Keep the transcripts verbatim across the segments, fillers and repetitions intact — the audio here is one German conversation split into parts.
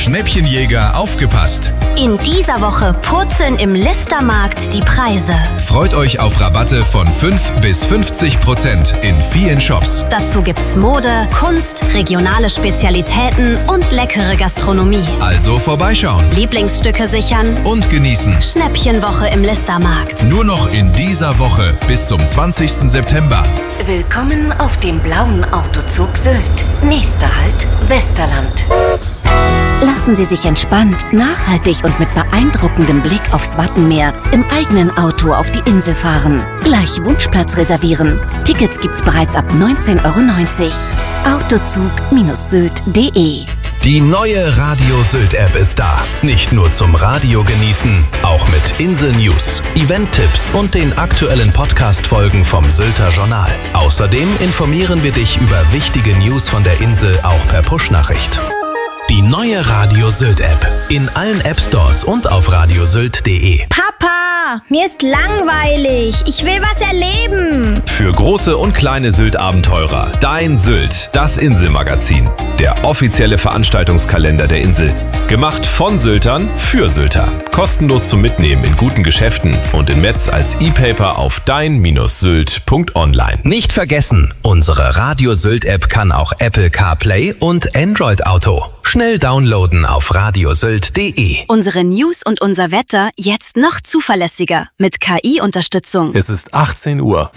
Schnäppchenjäger, aufgepasst! In dieser Woche purzeln im Listermarkt die Preise. Freut euch auf Rabatte von fünf bis fünfzig Prozent in vielen Shops. Dazu gibt's Mode, Kunst, regionale Spezialitäten und leckere Gastronomie. Also vorbeischauen. Lieblingsstücke sichern Und genießen. Schnäppchenwoche im Listermarkt. Nur noch in dieser Woche bis zum zwanzigsten September. Willkommen auf dem blauen Autozug Sylt. Nächster Halt, Westerland. Lassen Sie sich entspannt, nachhaltig und mit beeindruckendem Blick aufs Wattenmeer im eigenen Auto auf die Insel fahren. Gleich Wunschplatz reservieren. Tickets gibt's bereits ab neunzehn Euro neunzig. Autozug Sylt punkt de. Die neue Radio Sylt App ist da. Nicht nur zum Radio genießen, auch mit Insel-News, Event-Tipps und den aktuellen Podcast-Folgen vom Sylter Journal. Außerdem informieren wir dich über wichtige News von der Insel auch per Push-Nachricht. Die neue Radio Sylt App. In allen App Stores und auf radiosylt punkt de. Papa, mir ist langweilig. Ich will was erleben. Für große und kleine Sylt-Abenteurer. Dein Sylt, das Inselmagazin. Der offizielle Veranstaltungskalender der Insel. Gemacht von Syltern für Sylter. Kostenlos zum Mitnehmen in guten Geschäften und in Metz als E-Paper auf dein Sylt punkt online. Nicht vergessen, unsere Radio Sylt App kann auch Apple CarPlay und Android Auto. Schnell downloaden auf radiosylt punkt de. Unsere News und unser Wetter jetzt noch zuverlässiger mit K I-Unterstützung. Es ist achtzehn Uhr.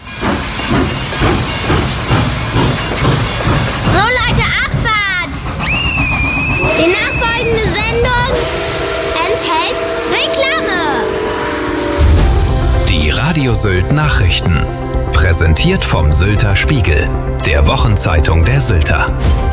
So Leute, Abfahrt! Die nachfolgende Sendung enthält Reklame. Die Radio Sylt Nachrichten. Präsentiert vom Sylter Spiegel, der Wochenzeitung der Sylter.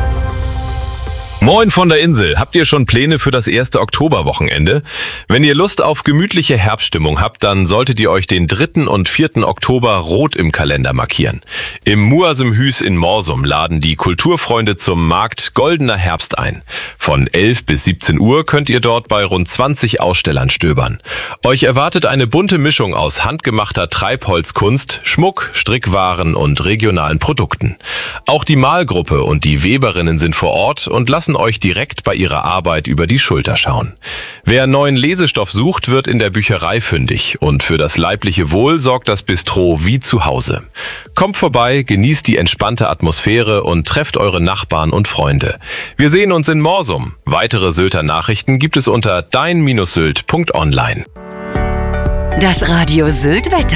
Moin von der Insel. Habt ihr schon Pläne für das erste Oktoberwochenende? Wenn ihr Lust auf gemütliche Herbststimmung habt, dann solltet ihr euch den dritten und vierten Oktober rot im Kalender markieren. Im Muasem-Hüs in Morsum laden die Kulturfreunde zum Markt Goldener Herbst ein. Von elf bis siebzehn Uhr könnt ihr dort bei rund zwanzig Ausstellern stöbern. Euch erwartet eine bunte Mischung aus handgemachter Treibholzkunst, Schmuck, Strickwaren und regionalen Produkten. Auch die Malgruppe und die Weberinnen sind vor Ort und lassen euch direkt bei ihrer Arbeit über die Schulter schauen. Wer neuen Lesestoff sucht, wird in der Bücherei fündig und für das leibliche Wohl sorgt das Bistro wie zu Hause. Kommt vorbei, genießt die entspannte Atmosphäre und trefft eure Nachbarn und Freunde. Wir sehen uns in Morsum. Weitere Sylter Nachrichten gibt es unter dein Sylt punkt online. Das Radio Sylt Wetter.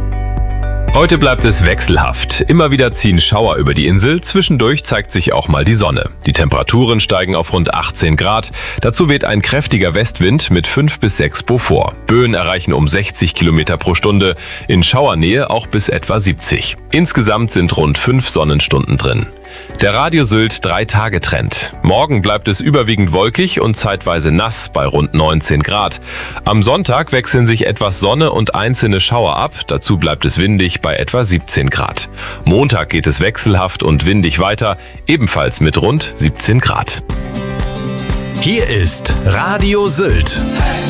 Heute bleibt es wechselhaft. Immer wieder ziehen Schauer über die Insel. Zwischendurch zeigt sich auch mal die Sonne. Die Temperaturen steigen auf rund achtzehn Grad. Dazu weht ein kräftiger Westwind mit fünf bis sechs Beaufort. Böen erreichen um sechzig Kilometer pro Stunde. In Schauernähe auch bis etwa siebzig. Insgesamt sind rund fünf Sonnenstunden drin. Der Radio Sylt drei-Tage-Trend. Morgen bleibt es überwiegend wolkig und zeitweise nass bei rund neunzehn Grad. Am Sonntag wechseln sich etwas Sonne und einzelne Schauer ab. Dazu bleibt es windig bei etwa siebzehn Grad. Montag geht es wechselhaft und windig weiter, ebenfalls mit rund siebzehn Grad. Hier ist Radio Sylt.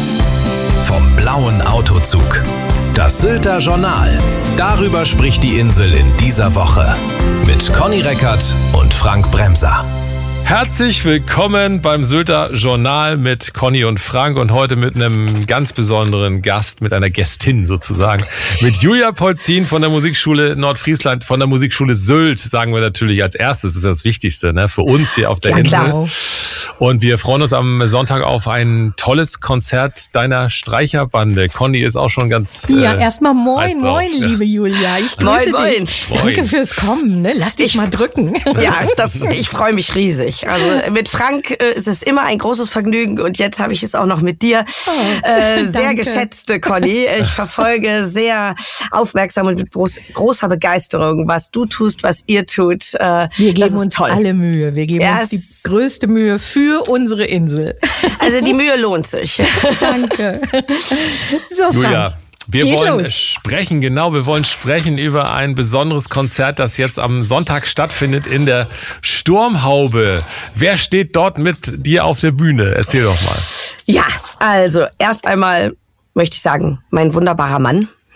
Vom blauen Autozug. Das Sylter Journal. Darüber spricht die Insel in dieser Woche. Mit Conny Reckert und Frank Bremser. Herzlich willkommen beim Sylter Journal mit Conny und Frank und heute mit einem ganz besonderen Gast, mit einer Gästin sozusagen, mit Julia Polzin von der Musikschule Nordfriesland, von der Musikschule Sylt, sagen wir natürlich als erstes, das ist das Wichtigste, ne, für uns hier auf der ja, Insel. Klar. Und wir freuen uns am Sonntag auf ein tolles Konzert deiner Streicherbande. Conny ist auch schon ganz Ja, äh, erstmal moin, moin, ja. liebe Julia. Ich grüße moin, dich. moin. Danke Moin. fürs Kommen. Ne? Lass dich ich, mal drücken. Ja, das, ich freue mich riesig. Also mit Frank äh, ist es immer ein großes Vergnügen und jetzt habe ich es auch noch mit dir. Oh, äh, sehr geschätzte Conny. Ich verfolge sehr aufmerksam und mit groß, großer Begeisterung, was du tust, was ihr tut. Äh, Wir geben das ist uns toll. alle Mühe. Wir geben ja, uns die größte Mühe für unsere Insel. Also die Mühe lohnt sich. Danke. So, Frank. Julia. Wir Geht wollen los. sprechen, genau, wir wollen sprechen über ein besonderes Konzert, das jetzt am Sonntag stattfindet in der Sturmhaube. Wer steht dort mit dir auf der Bühne? Erzähl doch mal. Ja, also erst einmal möchte ich sagen, mein wunderbarer Mann.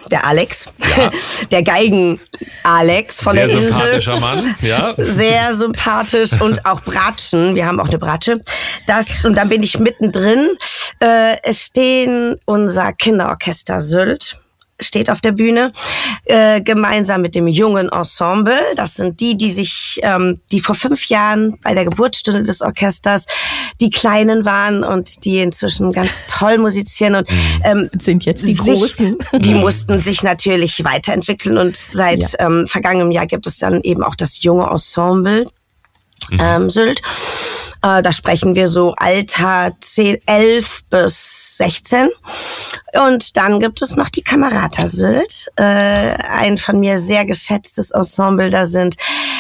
der Alex, Ja. der Geigen-Alex von Sehr der Insel. sympathischer Mann, ja. Sehr sympathisch und auch Bratschen. Wir haben auch eine Bratsche. Das, und dann bin ich mittendrin. Äh, es stehen unser Kinderorchester Sylt, steht auf der Bühne, äh, gemeinsam mit dem jungen Ensemble. Das sind die, die sich, ähm, die vor fünf Jahren bei der Geburtsstunde des Orchesters die Kleinen waren und die inzwischen ganz toll musizieren und ähm, sind jetzt die sich, Großen. Die mussten sich natürlich weiterentwickeln und seit Ja. ähm, vergangenem Jahr gibt es dann eben auch das junge Ensemble ähm, Sylt. Äh, da sprechen wir so Alter zehn, elf bis sechzehn. Und dann gibt es noch die Kamerata Sylt, äh, ein von mir sehr geschätztes Ensemble. Da sind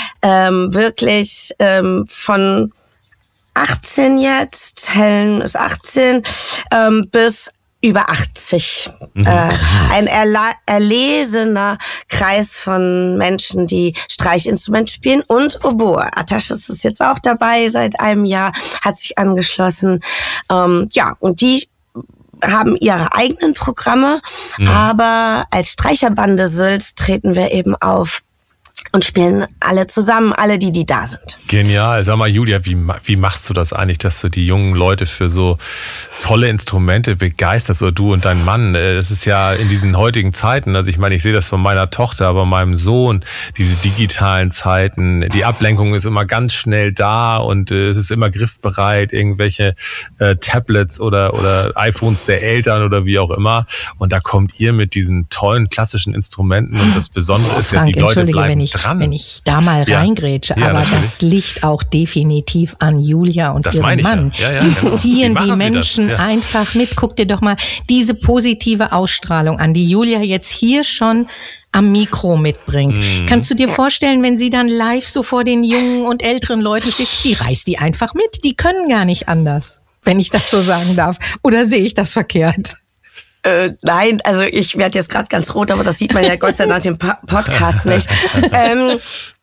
ähm, wirklich ähm, von achtzehn jetzt, Helen ist achtzehn, ähm, bis über achtzig. Mhm, äh, ein erla- erlesener Kreis von Menschen, die Streichinstrument spielen und Oboe. Ataschis ist jetzt auch dabei seit einem Jahr, hat sich angeschlossen. Ähm, ja, und die haben ihre eigenen Programme, Mhm. aber als Streicherbande Sylt treten wir eben auf und spielen alle zusammen, alle die, die da sind. Genial. Sag mal, Julia, wie, ma- wie machst du das eigentlich, dass du die jungen Leute für so tolle Instrumente begeisterst, oder du und dein Mann? Äh, Das ist ja in diesen heutigen Zeiten, also ich meine, ich sehe das von meiner Tochter, aber meinem Sohn, diese digitalen Zeiten, die Ablenkung ist immer ganz schnell da und äh, es ist immer griffbereit, irgendwelche äh, Tablets oder, oder iPhones der Eltern oder wie auch immer. Und da kommt ihr mit diesen tollen klassischen Instrumenten und das Besondere ist ja, Frank, die Leute entschuldige, bleiben wenn ich, dran. wenn ich da mal Ja. reingrätsche, Ja, aber natürlich. das liegt auch definitiv an Julia und Das ihrem meine ich ja. Mann. Ja, ja, die genau. Wie ziehen machen die sie das? Menschen Ja. einfach mit. Guck dir doch mal diese positive Ausstrahlung an, die Julia jetzt hier schon am Mikro mitbringt. Mhm. Kannst du dir vorstellen, wenn sie dann live so vor den jungen und älteren Leuten steht, die reißt die einfach mit. Die können gar nicht anders, wenn ich das so sagen darf. Oder sehe ich das verkehrt? Äh, nein, also ich werde jetzt gerade ganz rot, aber das sieht man ja Gott sei Dank im Po- Podcast nicht. ähm,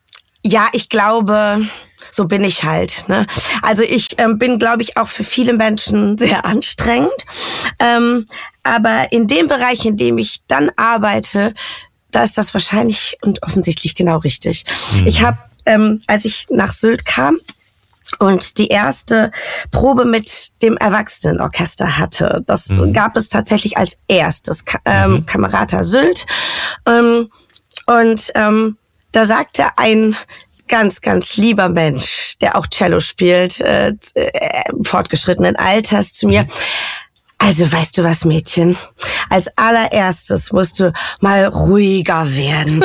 ja, ich glaube, so bin ich halt. Ne? Also ich ähm, bin, glaube ich, auch für viele Menschen sehr anstrengend. Ähm, aber in dem Bereich, in dem ich dann arbeite, da ist das wahrscheinlich und offensichtlich genau richtig. Mhm. Ich habe, ähm, als ich nach Sylt kam, und die erste Probe mit dem Erwachsenenorchester hatte. Das Mhm. gab es tatsächlich als erstes, Ka- ähm, Mhm. Kamerata Sylt. Ähm, und ähm, da sagte ein ganz, ganz lieber Mensch, der auch Cello spielt, äh, äh, fortgeschrittenen Alters zu mir, also weißt du was, Mädchen? Als allererstes musst du mal ruhiger werden.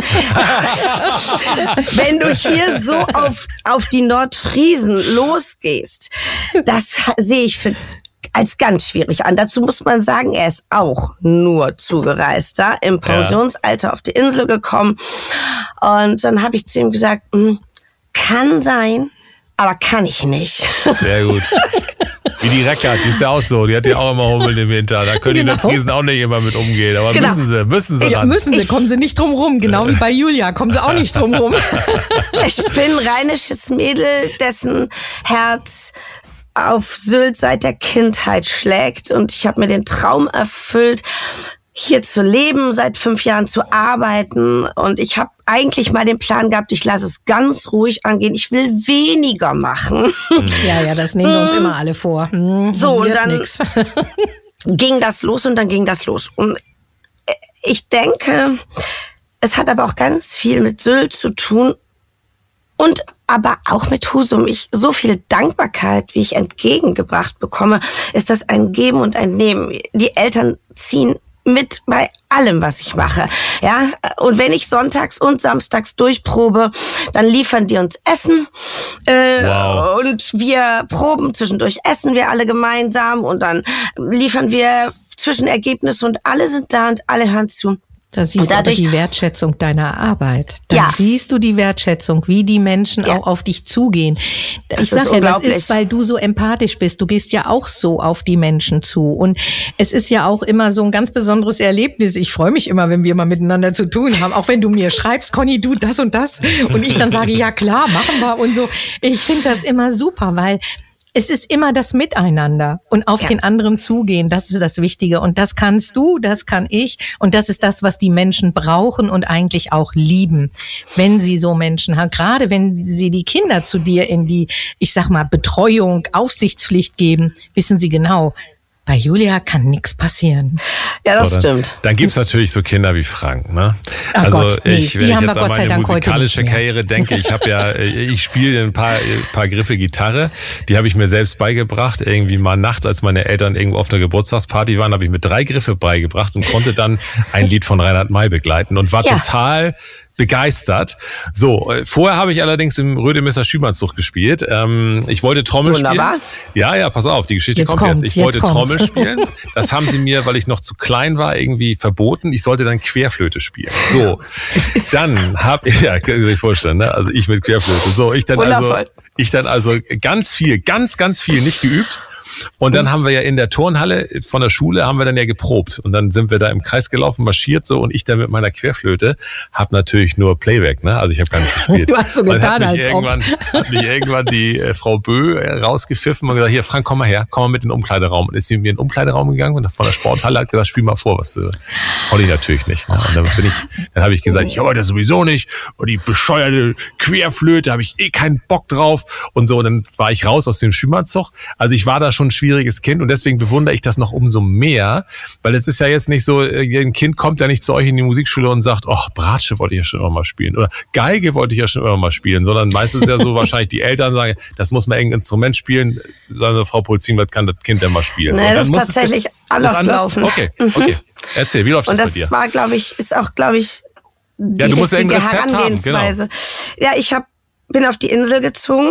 Wenn du hier so auf, auf die Nordfriesen losgehst, das ha- sehe ich für als ganz schwierig an. Dazu muss man sagen, er ist auch nur Zugereister, im Pensionsalter auf die Insel gekommen. Und dann habe ich zu ihm gesagt, "Mm, kann sein, aber kann ich nicht." Sehr gut. Wie die Reckert, die ist ja auch so. Die hat ja auch immer Hummeln im Winter. Da können die Genau. Nordfriesen auch nicht immer mit umgehen. Aber Genau. müssen sie, müssen sie Ich, ran. müssen sie, kommen sie nicht drum rum. Genau wie bei Julia, kommen sie auch nicht drum rum. Ich bin rheinisches Mädel, dessen Herz auf Sylt seit der Kindheit schlägt. Und ich habe mir den Traum erfüllt, hier zu leben, seit fünf Jahren zu arbeiten. Und ich habe eigentlich mal den Plan gehabt, ich lasse es ganz ruhig angehen. Ich will weniger machen. Ja, ja, das nehmen wir uns immer alle vor. Hm, So, und wird dann nix. ging das los und dann ging das los. Und ich denke, es hat aber auch ganz viel mit Sylt zu tun und aber auch mit Husum. Ich, so viel Dankbarkeit, wie ich entgegengebracht bekomme, ist das ein Geben und ein Nehmen. Die Eltern ziehen mit bei allem, was ich mache. Ja, und wenn ich sonntags und samstags durchprobe, dann liefern die uns Essen. Äh, Wow. Und wir proben, zwischendurch essen wir alle gemeinsam und dann liefern wir Zwischenergebnisse und alle sind da und alle hören zu. Da siehst Und du aber dadurch- die Wertschätzung deiner Arbeit. Da Ja. siehst du die Wertschätzung, wie die Menschen auch auf dich zugehen. Das Ich ist sag ja, das unglaublich. ist, weil du so empathisch bist. Du gehst ja auch so auf die Menschen zu. Und es ist ja auch immer so ein ganz besonderes Erlebnis. Ich freue mich immer, wenn wir mal miteinander zu tun haben. Auch wenn du mir schreibst, Conny, du das und das. Und ich dann sage, ja klar, machen wir und so. Ich finde das immer super, weil es ist immer das Miteinander und auf ja. den anderen zugehen, das ist das Wichtige. Und das kannst du, das kann ich und das ist das, was die Menschen brauchen und eigentlich auch lieben, wenn sie so Menschen haben. Gerade wenn sie die Kinder zu dir in die, ich sag mal, Betreuung, Aufsichtspflicht geben, wissen sie genau, bei Julia kann nichts passieren. Ja, das so, dann, stimmt. Dann gibt's natürlich so Kinder wie Frank, ne? Ach also Gott, nee, ich, die wenn ich haben jetzt wir an Gott sei meine Dank heute musikalische nicht mehr. Karriere denke, ich habe ja, ich spiele ein paar, paar Griffe Gitarre, die habe ich mir selbst beigebracht. Irgendwie mal nachts, als meine Eltern irgendwo auf einer Geburtstagsparty waren, habe ich mir drei Griffe beigebracht und konnte dann ein Lied von Reinhard May begleiten und war ja. total begeistert. So, vorher habe ich allerdings im Rödemesser Spielmannszug gespielt. Ähm, ich wollte Trommel Wunderbar. spielen. Ja, ja, pass auf, die Geschichte Jetzt kommt kommt's, jetzt. Ich jetzt wollte kommt's. Trommel spielen. Das haben sie mir, weil ich noch zu klein war, irgendwie verboten. Ich sollte dann Querflöte spielen. So, dann habe ich, ja, kann ich mir vorstellen, ne? Also ich mit Querflöte. So, ich dann Wundervoll. also, ich dann also ganz viel, ganz, ganz viel nicht geübt. Und dann haben wir ja in der Turnhalle von der Schule haben wir dann ja geprobt und dann sind wir da im Kreis gelaufen, marschiert so und ich dann mit meiner Querflöte habe natürlich nur Playback, ne? Also ich habe gar nicht gespielt. Du hast so getan, als als irgendwann, ob. Hat mich irgendwann die äh, Frau Bö äh, rausgepfiffen und gesagt, hier Frank, komm mal her, komm mal mit in den Umkleideraum. Und ist sie mit mir in den Umkleideraum gegangen und von der Sporthalle hat gesagt, spiel mal vor, was äh, Holly natürlich nicht. Ne? Und dann bin ich, dann habe ich gesagt, ich höre das sowieso nicht und die bescheuerte Querflöte, habe ich eh keinen Bock drauf und so. Und dann war ich raus aus dem Spielmannszug. Also ich war da schon ein schwieriges Kind und deswegen bewundere ich das noch umso mehr, weil es ist ja jetzt nicht so, ein Kind kommt ja nicht zu euch in die Musikschule und sagt, ach, Bratsche wollte ich ja schon immer mal spielen oder Geige wollte ich ja schon immer mal spielen, sondern meistens ja so wahrscheinlich die Eltern sagen, das muss man irgendein Instrument spielen, sondern Frau Polzin, was kann das Kind denn mal spielen? Nee, so, das ist tatsächlich anders gelaufen. Okay, okay. Erzähl, wie läuft das bei dir? Und das war, glaube ich, ist auch, glaube ich, die ja, du musst richtige ja ein Rezept Herangehensweise. haben, genau. Ja, ich hab, bin auf die Insel gezogen,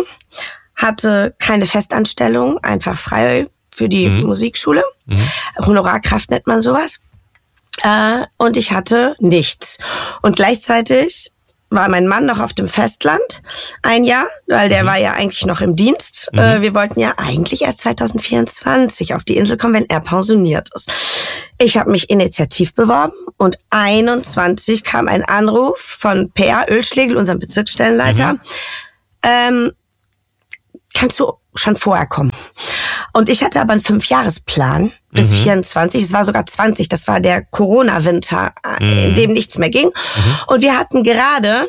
hatte keine Festanstellung, einfach frei für die mhm. Musikschule. Mhm. Honorarkraft nennt man sowas. Äh, und ich hatte nichts. Und gleichzeitig war mein Mann noch auf dem Festland ein Jahr, weil der mhm. war ja eigentlich noch im Dienst. Mhm. Äh, wir wollten ja eigentlich erst zwanzig vierundzwanzig auf die Insel kommen, wenn er pensioniert ist. Ich habe mich initiativ beworben und einundzwanzig kam ein Anruf von Per Ölschlegel, unserem Bezirksstellenleiter. Mhm. Ähm, kannst du schon vorher kommen? Und ich hatte aber einen Fünfjahresplan bis mhm. vierundzwanzig. Es war sogar zwanzig. Das war der Corona-Winter, mhm. in dem nichts mehr ging. Mhm. Und wir hatten gerade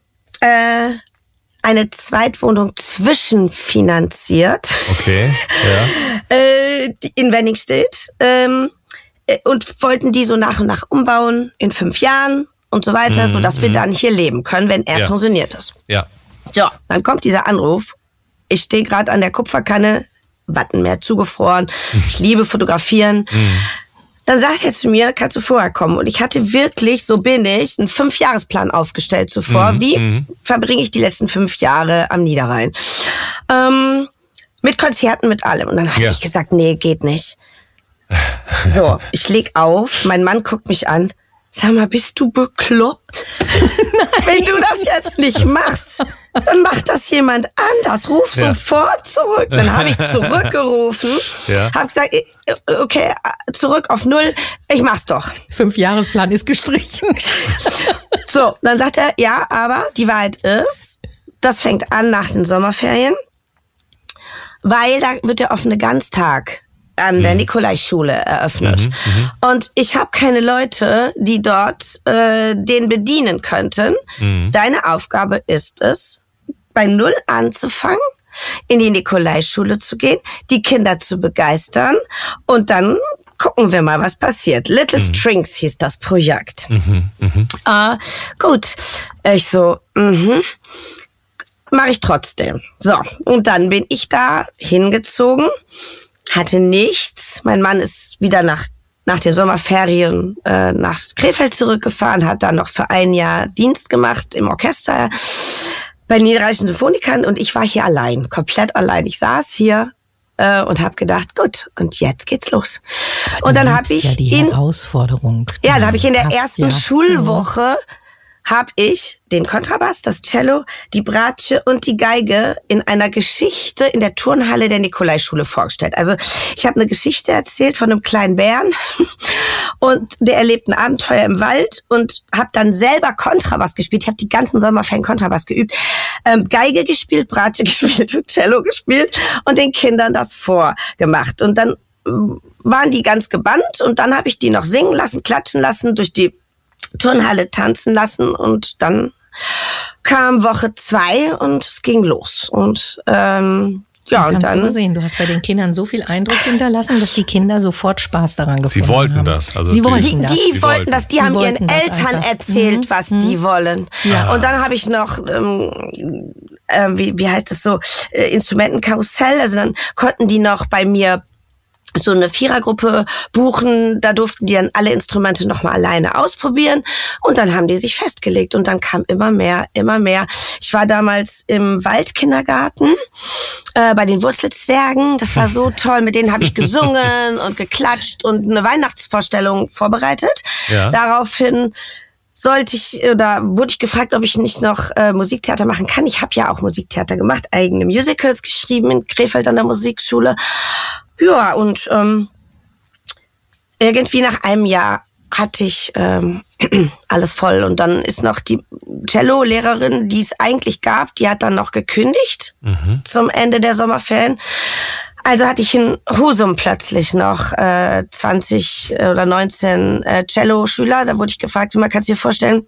äh, eine Zweitwohnung zwischenfinanziert. Okay, ja. äh, in Wenningstedt. Ähm, und wollten die so nach und nach umbauen in fünf Jahren und so weiter, mhm. sodass wir dann hier leben können, wenn er ja. pensioniert ist. Ja. So, dann kommt dieser Anruf. Ich stehe gerade an der Kupferkanne, Wattenmeer zugefroren. Ich liebe fotografieren. Mhm. Dann sagt er zu mir, kannst du vorher kommen? Und ich hatte wirklich, so bin ich, einen Fünfjahresplan aufgestellt zuvor. Mhm. Wie mhm. verbringe ich die letzten fünf Jahre am Niederrhein? Ähm, mit Konzerten, mit allem. Und dann habe ja. ich gesagt, nee, geht nicht. So, ich leg auf, mein Mann guckt mich an. Sag mal, bist du bekloppt? Wenn du das jetzt nicht machst, dann macht das jemand anders. Ruf ja. sofort zurück. Dann habe ich zurückgerufen, ja. habe gesagt, okay, zurück auf null, ich mach's doch. Fünfjahresplan ist gestrichen. So, dann sagt er, ja, aber die Wahrheit ist, das fängt an nach den Sommerferien, weil da wird der offene Ganztag an der Nikolaischule eröffnet. Mhm, mh. Und ich habe keine Leute, die dort äh, den bedienen könnten. Mhm. Deine Aufgabe ist es, bei Null anzufangen, in die Nikolaischule zu gehen, die Kinder zu begeistern und dann gucken wir mal, was passiert. Little mhm. Strings hieß das Projekt. Mhm, mh. äh, gut, ich so, mhm. mache ich trotzdem. So, und dann bin ich da hingezogen, hatte nichts. Mein Mann ist wieder nach nach den Sommerferien äh, nach Krefeld zurückgefahren, hat dann noch für ein Jahr Dienst gemacht im Orchester bei den Niederrheinischen Symphonikern und ich war hier allein, komplett allein. Ich saß hier äh, und habe gedacht, gut, und jetzt geht's los. Und dann habe ich ja die in Herausforderung. Ja, dann habe ich in der ersten ja. Schulwoche habe ich den Kontrabass, das Cello, die Bratsche und die Geige in einer Geschichte in der Turnhalle der Nikolaischule vorgestellt. Also ich habe eine Geschichte erzählt von einem kleinen Bären und der erlebt ein Abenteuer im Wald und habe dann selber Kontrabass gespielt. Ich habe die ganzen Sommerferien Kontrabass geübt, ähm, Geige gespielt, Bratsche gespielt und Cello gespielt und den Kindern das vorgemacht. Und dann waren die ganz gebannt und dann habe ich die noch singen lassen, klatschen lassen, durch die Turnhalle tanzen lassen und dann kam Woche zwei und es ging los. Und ähm, ja, und kannst dann. Du sehen, du hast bei den Kindern so viel Eindruck hinterlassen, dass die Kinder sofort Spaß daran gefunden haben. Sie wollten das. Also Sie wollten die, das. die, Die wollten wollten. das, die, Die haben ihren wollten das Eltern einfach. erzählt, Mhm. was Mhm. die wollen. Ja. Und dann habe ich noch, ähm, äh, wie, wie heißt es so, äh, Instrumentenkarussell. Also dann konnten die noch bei mir so eine Vierergruppe buchen, da durften die dann alle Instrumente nochmal alleine ausprobieren und dann haben die sich festgelegt und dann kam immer mehr, immer mehr. Ich war damals im Waldkindergarten äh, bei den Wurzelzwergen, das war so toll, mit denen habe ich gesungen und geklatscht und eine Weihnachtsvorstellung vorbereitet. Ja. Daraufhin sollte ich oder wurde ich gefragt, ob ich nicht noch äh, Musiktheater machen kann. Ich habe ja auch Musiktheater gemacht, eigene Musicals geschrieben in Krefeld an der Musikschule. Ja, und ähm, irgendwie nach einem Jahr hatte ich ähm, alles voll. Und dann ist noch die Cello-Lehrerin, die es eigentlich gab, die hat dann noch gekündigt mhm. zum Ende der Sommerferien. Also hatte ich in Husum plötzlich noch äh, zwanzig oder neunzehn äh, Cello-Schüler. Da wurde ich gefragt, man kann sich dir vorstellen,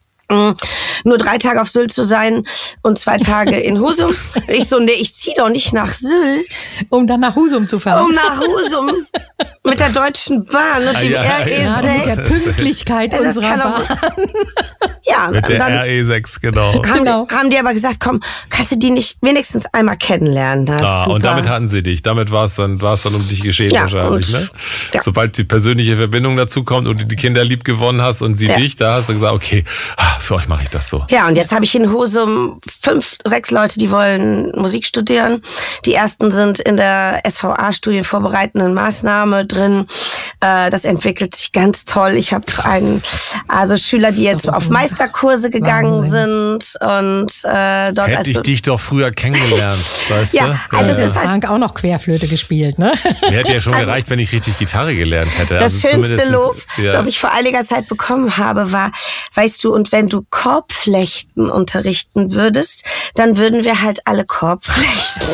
nur drei Tage auf Sylt zu sein und zwei Tage in Husum. Ich so, nee, ich zieh doch nicht nach Sylt. Um dann nach Husum zu fahren. Um nach Husum. Mit der Deutschen Bahn und Ah, dem ja, R E sechs. Mit der Pünktlichkeit Also das unserer kann Bahn. auch- Ja, Mit der dann R E sechs, genau. haben, Genau. haben die aber gesagt, komm, kannst du die nicht wenigstens einmal kennenlernen? Das ist Ah, super. und damit hatten sie dich. Damit war es dann, war es dann um dich geschehen Ja, wahrscheinlich. und- Ne? ja. Sobald die persönliche Verbindung dazu kommt und du die Kinder lieb gewonnen hast und sie Ja. dich, da hast du gesagt, okay, ah, für euch mache ich das so. Ja, und jetzt habe ich in Husum fünf, sechs Leute, die wollen Musik studieren. Die ersten sind in der S V A-Studie vorbereitenden Maßnahme drin. Äh, das entwickelt sich ganz toll. Ich habe einen, also Schüler, die jetzt auf Meisterkurse gegangen Wahnsinn. sind und äh, dort Hätte also ich dich doch früher kennengelernt, weißt Ja, du? also es Ja. ist halt Frank auch noch Querflöte gespielt, ne? Mir hätte ja schon Also- gereicht, wenn ich richtig Gitarre gelernt hätte. das Also schönste zumindest- Lob, ja. das ich vor einiger Zeit bekommen habe, war, weißt du, und wenn du Korbflechten unterrichten würdest, dann würden wir halt alle Korbflechten.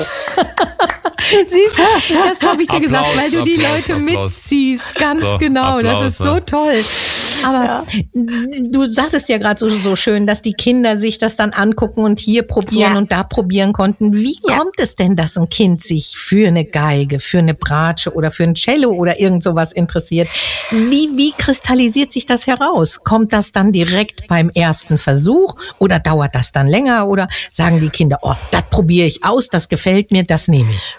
Siehst du, das habe ich dir gesagt, Applaus, weil du die Applaus, Leute Applaus. mitziehst. Ganz So, genau, das Applaus, ist so ne? toll. Aber du sagtest ja gerade so, so schön, dass die Kinder sich das dann angucken und hier probieren Ja. und da probieren konnten. Wie Ja. kommt es denn, dass ein Kind sich für eine Geige, für eine Bratsche oder für ein Cello oder irgend sowas interessiert? Wie, wie kristallisiert sich das heraus? Kommt das dann direkt beim ersten Versuch oder dauert das dann länger? Oder sagen die Kinder, oh, das probiere ich aus, das gefällt mir, das nehme ich?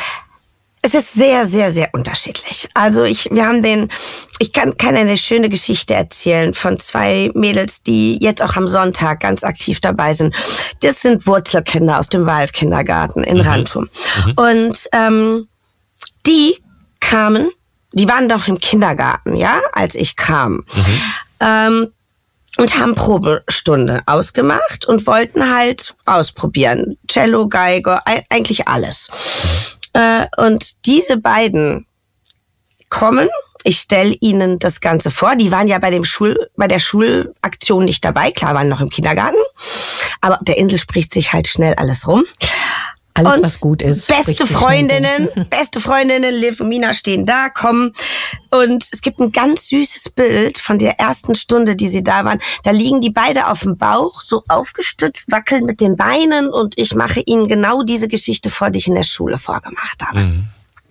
Es ist sehr, sehr, sehr unterschiedlich. Also ich, wir haben den, ich kann, kann eine schöne Geschichte erzählen von zwei Mädels, die jetzt auch am Sonntag ganz aktiv dabei sind. Das sind Wurzelkinder aus dem Waldkindergarten in Rantum. Mhm. Und ähm, die kamen, die waren doch im Kindergarten, ja, als ich kam. Mhm. Ähm, und haben Probestunde ausgemacht und wollten halt ausprobieren. Cello, Geige, eigentlich alles. Äh, und diese beiden kommen, ich stelle ihnen das Ganze vor. Die waren ja bei dem Schul, bei der Schulaktion nicht dabei. Klar, waren noch im Kindergarten. Aber auf der Insel spricht sich halt schnell alles rum. Alles, und was gut ist. spricht Beste sich Freundinnen, schnell rum. beste Freundinnen, Liv und Mina stehen da, kommen. Und es gibt ein ganz süßes Bild von der ersten Stunde, die sie da waren. Da liegen die beide auf dem Bauch, so aufgestützt, wackeln mit den Beinen. Und ich mache ihnen genau diese Geschichte vor, die ich in der Schule vorgemacht habe. Mhm.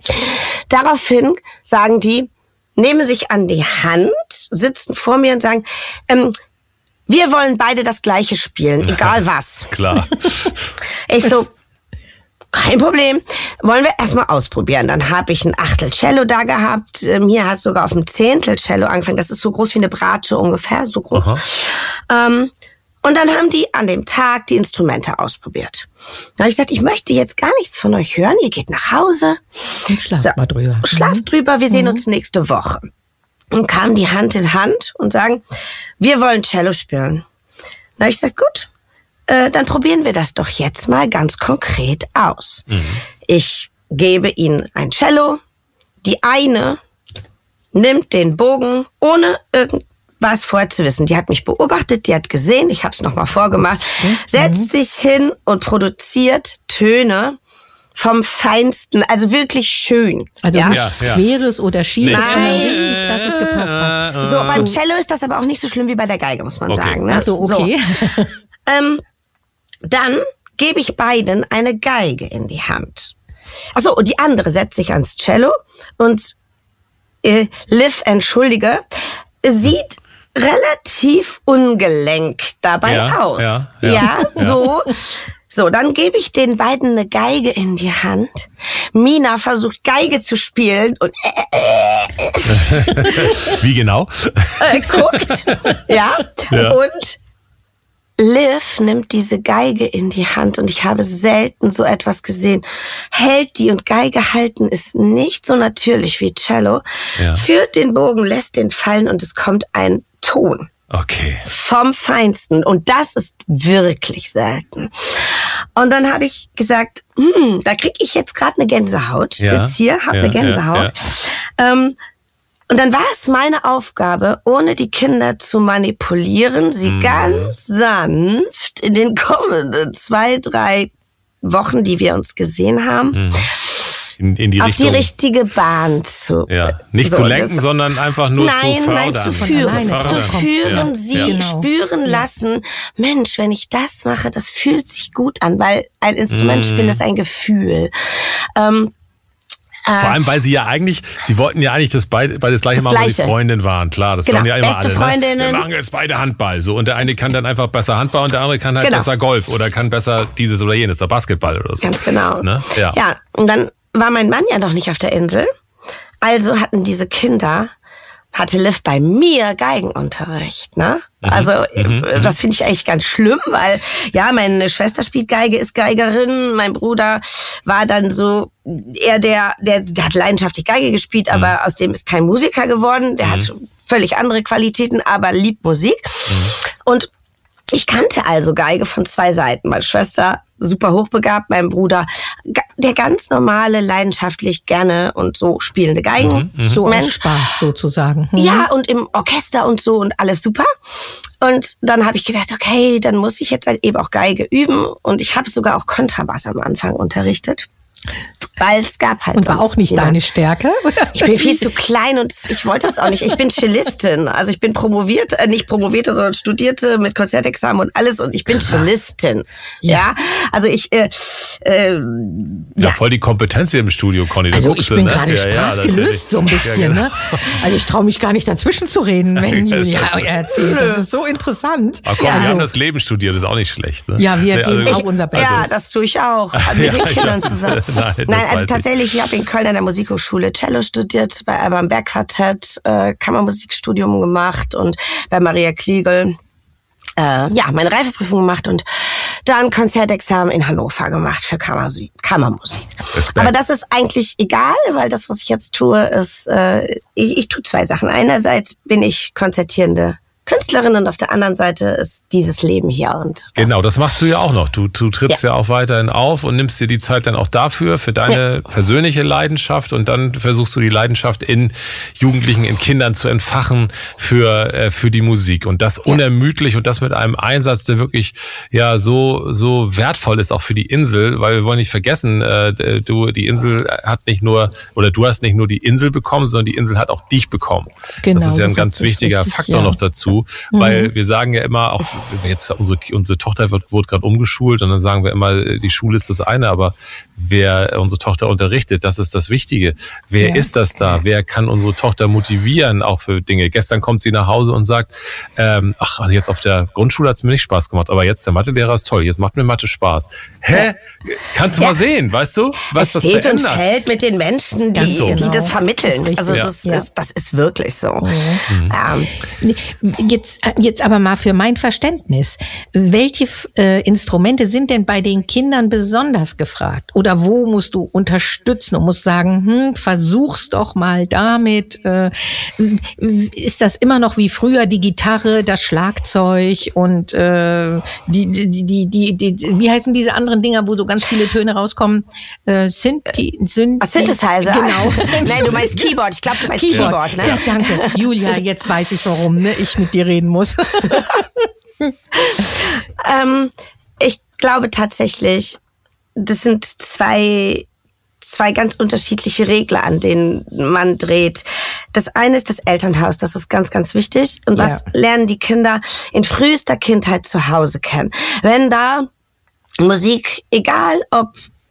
Daraufhin sagen die, nehmen sich an die Hand, sitzen vor mir und sagen, ähm, wir wollen beide das Gleiche spielen, egal was. Klar. Ich so, kein Problem. Wollen wir erstmal ausprobieren. Dann habe ich ein Achtel Cello da gehabt. Mir hat sogar auf dem Zehntel Cello angefangen. Das ist so groß wie eine Bratsche ungefähr, so groß. Ähm, und dann haben die an dem Tag die Instrumente ausprobiert. Da habe ich gesagt, ich möchte jetzt gar nichts von euch hören. Ihr geht nach Hause. Und schlaft So, mal drüber. Schlaft drüber, wir sehen uns nächste Woche. Und kamen die Hand in Hand und sagen, wir wollen Cello spielen. Da habe ich gesagt, gut. Äh, dann probieren wir das doch jetzt mal ganz konkret aus. Mhm. Ich gebe ihnen ein Cello. Die eine nimmt den Bogen, ohne irgendwas vorzuwissen. Die hat mich beobachtet, die hat gesehen, ich habe es nochmal vorgemacht, setzt sich hin und produziert Töne vom Feinsten, also wirklich schön. Also ja? nichts Ja, ja. Queres oder Schiefes, Nein. sondern richtig, dass es gepasst hat. So, beim Cello ist das aber auch nicht so schlimm wie bei der Geige, muss man Okay. sagen. Ne? Also okay. So. Ähm, dann gebe ich beiden eine Geige in die Hand. Achso, und die andere setzt sich ans Cello und äh, Liv, entschuldige, sieht relativ ungelenkt dabei Ja, aus. ja, ja. ja so. So, dann gebe ich den beiden eine Geige in die Hand. Mina versucht Geige zu spielen und äh, äh, Wie genau? äh, guckt, ja, Ja. und Liv nimmt diese Geige in die Hand und ich habe selten so etwas gesehen. Hält die und Geige halten ist nicht so natürlich wie Cello. Ja. Führt den Bogen, lässt den fallen und es kommt ein Ton. Okay. Vom Feinsten. Und das ist wirklich selten. Und dann habe ich gesagt, hm, da kriege ich jetzt gerade eine Gänsehaut. Ich Ja, sitze hier, habe ja, eine Gänsehaut. ja, Ähm, und dann war es meine Aufgabe, ohne die Kinder zu manipulieren, sie Mhm. ganz sanft in den kommenden zwei, drei Wochen, die wir uns gesehen haben, In, in die auf Richtung. die richtige Bahn zu. Ja, nicht So, zu lenken, das- sondern einfach nur nein, zu fördern. nein, zu Von führen, alleine zu zu fördern. führen, Ja, sie ja. Genau. spüren lassen, Mensch, wenn ich das mache, das fühlt sich gut an, weil ein Instrument spielen ist ein Gefühl. Ähm, Vor allem, weil sie ja eigentlich, sie wollten ja eigentlich das beide, beide das gleiche Das machen, weil sie Gleiche. Freundinnen waren. Klar, das Genau, waren ja immer beste alle. Freundinnen. Ne? Wir machen jetzt beide Handball. So, und der eine kann dann einfach besser Handball und der andere kann halt Genau. besser Golf oder kann besser dieses oder jenes, oder Basketball oder so. Ganz genau. Ne? Ja. ja, und dann war mein Mann ja noch nicht auf der Insel. Also hatten diese Kinder, hatte Liv bei mir Geigenunterricht, ne? Also, äh, das finde ich eigentlich ganz schlimm, weil, ja, meine Schwester spielt Geige, ist Geigerin, mein Bruder war dann so, eher der, der, der hat leidenschaftlich Geige gespielt, aber aus dem ist kein Musiker geworden, der hat völlig andere Qualitäten, aber liebt Musik. Und ich kannte also Geige von zwei Seiten. Meine Schwester super hochbegabt, mein Bruder ga- der ganz normale, leidenschaftlich gerne und so spielende Geigen. So aus Mensch. Spaß sozusagen. Hm. Ja, und im Orchester und so und alles super. Und dann habe ich gedacht, okay, dann muss ich jetzt halt eben auch Geige üben. Und ich habe sogar auch Kontrabass am Anfang unterrichtet. Weil es gab halt. Und war sonst auch nicht niemand. deine Stärke? Oder? Ich bin viel zu klein und ich wollte das auch nicht. Ich bin Cellistin. Also ich bin promoviert, äh, nicht promovierte, sondern studierte mit Konzertexamen und alles. Und ich bin Cellistin. Ja. Also ich, äh, äh, Ja, voll die Kompetenz hier im Studio, Conny. Da Also guckst ich du, bin ne? gerade Ja, ja, sprachgelöst so ein natürlich. bisschen. Ja, genau. Ne? Also ich traue mich gar nicht dazwischen zu reden, wenn Julia erzählt. Das ist so interessant. Aber komm, wir Also- haben das Leben studiert, ist auch nicht schlecht. Ne? Ja, wir Nee, geben also- auch unser Bestes. ja, das tue ich auch. Mit den Ja, ich Kindern weiß. zusammen. Nein, das Nein, weiß also ich. tatsächlich, ich habe in Köln an der Musikhochschule Cello studiert, bei Alban Berg Quartett, äh, Kammermusikstudium gemacht und bei Maria Kliegel äh, ja, meine Reifeprüfung gemacht und dann Konzertexamen in Hannover gemacht für Kammermusik. Kammermusik. Respekt. Aber das ist eigentlich egal, weil das, was ich jetzt tue, ist, äh, ich, ich tue zwei Sachen. Einerseits bin ich konzertierende Künstlerin und auf der anderen Seite ist dieses Leben hier. Und das, Genau, das machst du ja auch noch. Du, du trittst ja. ja auch weiterhin auf und nimmst dir die Zeit dann auch dafür, für deine ja. persönliche Leidenschaft und dann versuchst du die Leidenschaft in Jugendlichen, in Kindern zu entfachen für, äh, für die Musik. Und das ja. unermüdlich und das mit einem Einsatz, der wirklich ja so, so wertvoll ist auch für die Insel, weil wir wollen nicht vergessen, äh, du, die Insel hat nicht nur, oder du hast nicht nur die Insel bekommen, sondern die Insel hat auch dich bekommen. Genau, das ist ja ein so ganz wichtiger richtig, Faktor ja. noch dazu. Weil mhm. wir sagen ja immer, auch jetzt unsere, unsere Tochter wird, wurde gerade umgeschult und dann sagen wir immer, die Schule ist das eine, aber wer unsere Tochter unterrichtet, das ist das Wichtige. Wer ja. ist das da? Wer kann unsere Tochter motivieren auch für Dinge? Gestern kommt sie nach Hause und sagt, ähm, ach, also jetzt auf der Grundschule hat es mir nicht Spaß gemacht, aber jetzt der Mathelehrer ist toll, jetzt macht mir Mathe Spaß. Hä? Kannst du ja. mal sehen, weißt du, was es das steht verändert? und fällt mit den Menschen, die, so. die das Genau. vermitteln. Das ist also richtig. das, Ja. ist, das ist wirklich so. Mhm. Ähm, Jetzt, jetzt aber mal für mein Verständnis. Welche äh, Instrumente sind denn bei den Kindern besonders gefragt? Oder wo musst du unterstützen und musst sagen, hm, versuch's doch mal damit. Äh, ist das immer noch wie früher die Gitarre, das Schlagzeug und äh, die, die, die, die, die, wie heißen diese anderen Dinger, wo so ganz viele Töne rauskommen? Äh, Synthi, Synthi, Synthesizer. Genau. Nein, du meinst Keyboard. Ich glaube, du meinst Keyboard. Keyboard ne? Ja, danke. Julia, jetzt weiß ich, warum ne, ich mit dir reden muss. ähm, ich glaube tatsächlich, das sind zwei, zwei ganz unterschiedliche Regler, an denen man dreht. Das eine ist das Elternhaus, das ist ganz, ganz wichtig. Und was ja. lernen die Kinder in frühester Kindheit zu Hause kennen? Wenn da Musik, egal ob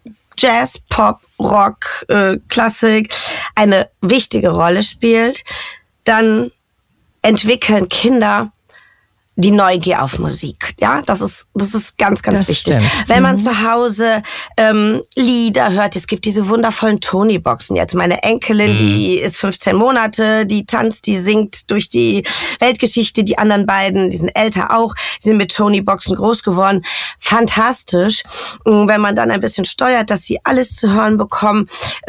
Jazz, Pop, Rock, äh, Klassik, eine wichtige Rolle spielt, dann entwickeln Kinder die Neugier auf Musik. Ja, das ist das ist ganz, ganz das wichtig. Stimmt. Wenn man mhm. zu Hause ähm, Lieder hört, es gibt diese wundervollen Tony-Boxen jetzt. Meine Enkelin, mhm. die ist fünfzehn Monate, die tanzt, die singt durch die Weltgeschichte. Die anderen beiden, die sind älter auch, die sind mit Tony-Boxen groß geworden. Fantastisch. Wenn man dann ein bisschen steuert, dass sie alles zu hören bekommen.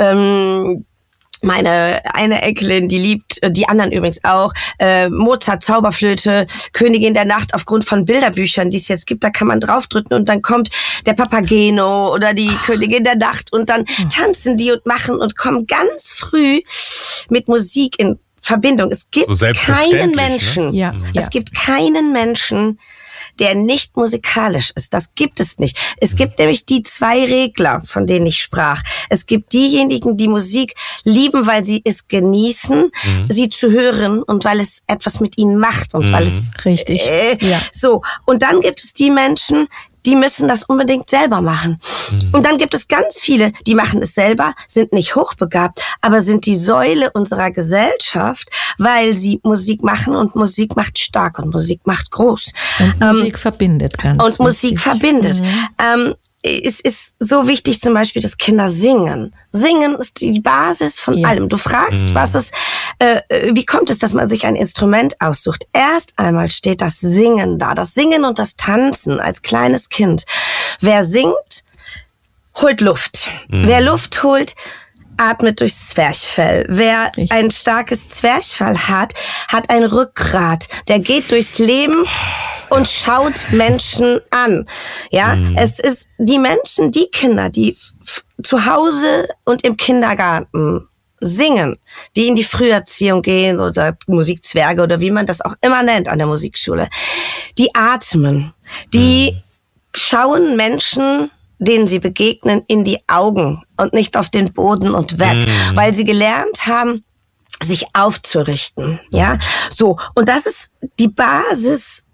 Ähm, Meine eine Enkelin, die liebt, die anderen übrigens auch, äh, Mozart, Zauberflöte, Königin der Nacht aufgrund von Bilderbüchern, die es jetzt gibt. Da kann man draufdrücken und dann kommt der Papageno oder die Ach. Königin der Nacht und dann tanzen die und machen und kommen ganz früh mit Musik in Verbindung. Es gibt so keinen Menschen, ne? ja, es ja. gibt keinen Menschen, der nicht musikalisch ist. Das gibt es nicht. Es gibt nämlich die zwei Regler, von denen ich sprach. Es gibt diejenigen, die Musik lieben, weil sie es genießen, mhm. sie zu hören und weil es etwas mit ihnen macht und mhm. weil es richtig äh, ja. so. Und dann gibt es die Menschen, die müssen das unbedingt selber machen. Mhm. Und dann gibt es ganz viele, die machen es selber, sind nicht hochbegabt, aber sind die Säule unserer Gesellschaft, weil sie Musik machen und Musik macht stark und Musik macht groß. Und ähm, Musik verbindet ganz. Und Musik wichtig. verbindet. Mhm. Ähm, es ist so wichtig zum Beispiel, dass Kinder singen. Singen ist die Basis von ja. allem. Du fragst, mhm. was es, äh, wie kommt es, dass man sich ein Instrument aussucht? Erst einmal steht das Singen da. Das Singen und das Tanzen als kleines Kind. Wer singt, holt Luft. Mhm. Wer Luft holt, atmet durchs Zwerchfell. Wer Richtig. ein starkes Zwerchfell hat, hat ein Rückgrat. Der geht durchs Leben und schaut Menschen an. Ja, mhm. es ist die Menschen, die Kinder, die f- zu Hause und im Kindergarten singen, die in die Früherziehung gehen oder Musikzwerge oder wie man das auch immer nennt an der Musikschule, die atmen, die mhm. schauen Menschen, denen sie begegnen, in die Augen und nicht auf den Boden und weg, mm. weil sie gelernt haben, sich aufzurichten, ja, so. Und das ist die Basis,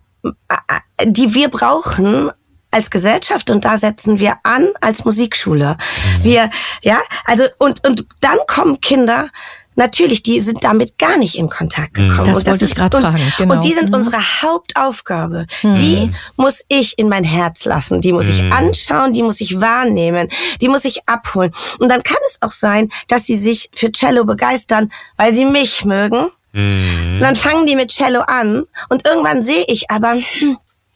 die wir brauchen als Gesellschaft und da setzen wir an als Musikschule. Mm. Wir, ja, also und und dann kommen Kinder. Natürlich, die sind damit gar nicht in Kontakt gekommen. Das, und das wollte ich gerade fragen. Genau. Und die sind mhm. unsere Hauptaufgabe. Mhm. Die muss ich in mein Herz lassen. Die muss mhm. ich anschauen, die muss ich wahrnehmen, die muss ich abholen. Und dann kann es auch sein, dass sie sich für Cello begeistern, weil sie mich mögen. Mhm. Und dann fangen die mit Cello an und irgendwann sehe ich aber, hm,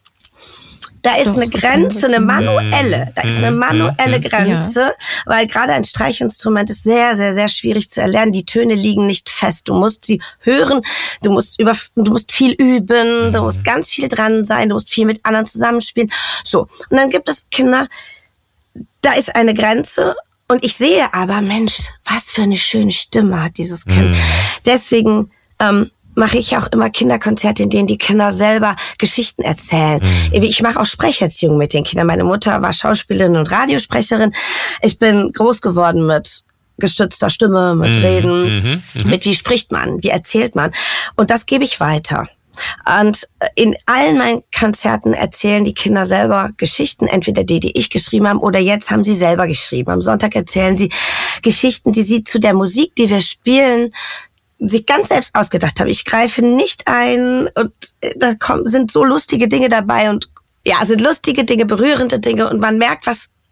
da ist Doch, eine Grenze, eine manuelle, da ist eine manuelle Grenze, ja. weil gerade ein Streichinstrument ist sehr, sehr, sehr schwierig zu erlernen. Die Töne liegen nicht fest. Du musst sie hören, du musst über, du musst viel üben, du musst ganz viel dran sein, du musst viel mit anderen zusammenspielen. So. Und dann gibt es Kinder, da ist eine Grenze und ich sehe aber, Mensch, was für eine schöne Stimme hat dieses Kind. Mhm. Deswegen, ähm, mache ich auch immer Kinderkonzerte, in denen die Kinder selber Geschichten erzählen. Mhm. Ich mache auch Sprecherziehung mit den Kindern. Meine Mutter war Schauspielerin und Radiosprecherin. Ich bin groß geworden mit gestützter Stimme, mit mhm. Reden, mhm. Mhm. mit wie spricht man, wie erzählt man. Und das gebe ich weiter. Und in allen meinen Konzerten erzählen die Kinder selber Geschichten, entweder die, die ich geschrieben habe, oder jetzt haben sie selber geschrieben. Am Sonntag erzählen sie Geschichten, die sie zu der Musik, die wir spielen, sich ganz selbst ausgedacht habe. Ich greife nicht ein und da kommen, sind so lustige Dinge dabei und ja, sind lustige Dinge, berührende Dinge und man merkt, was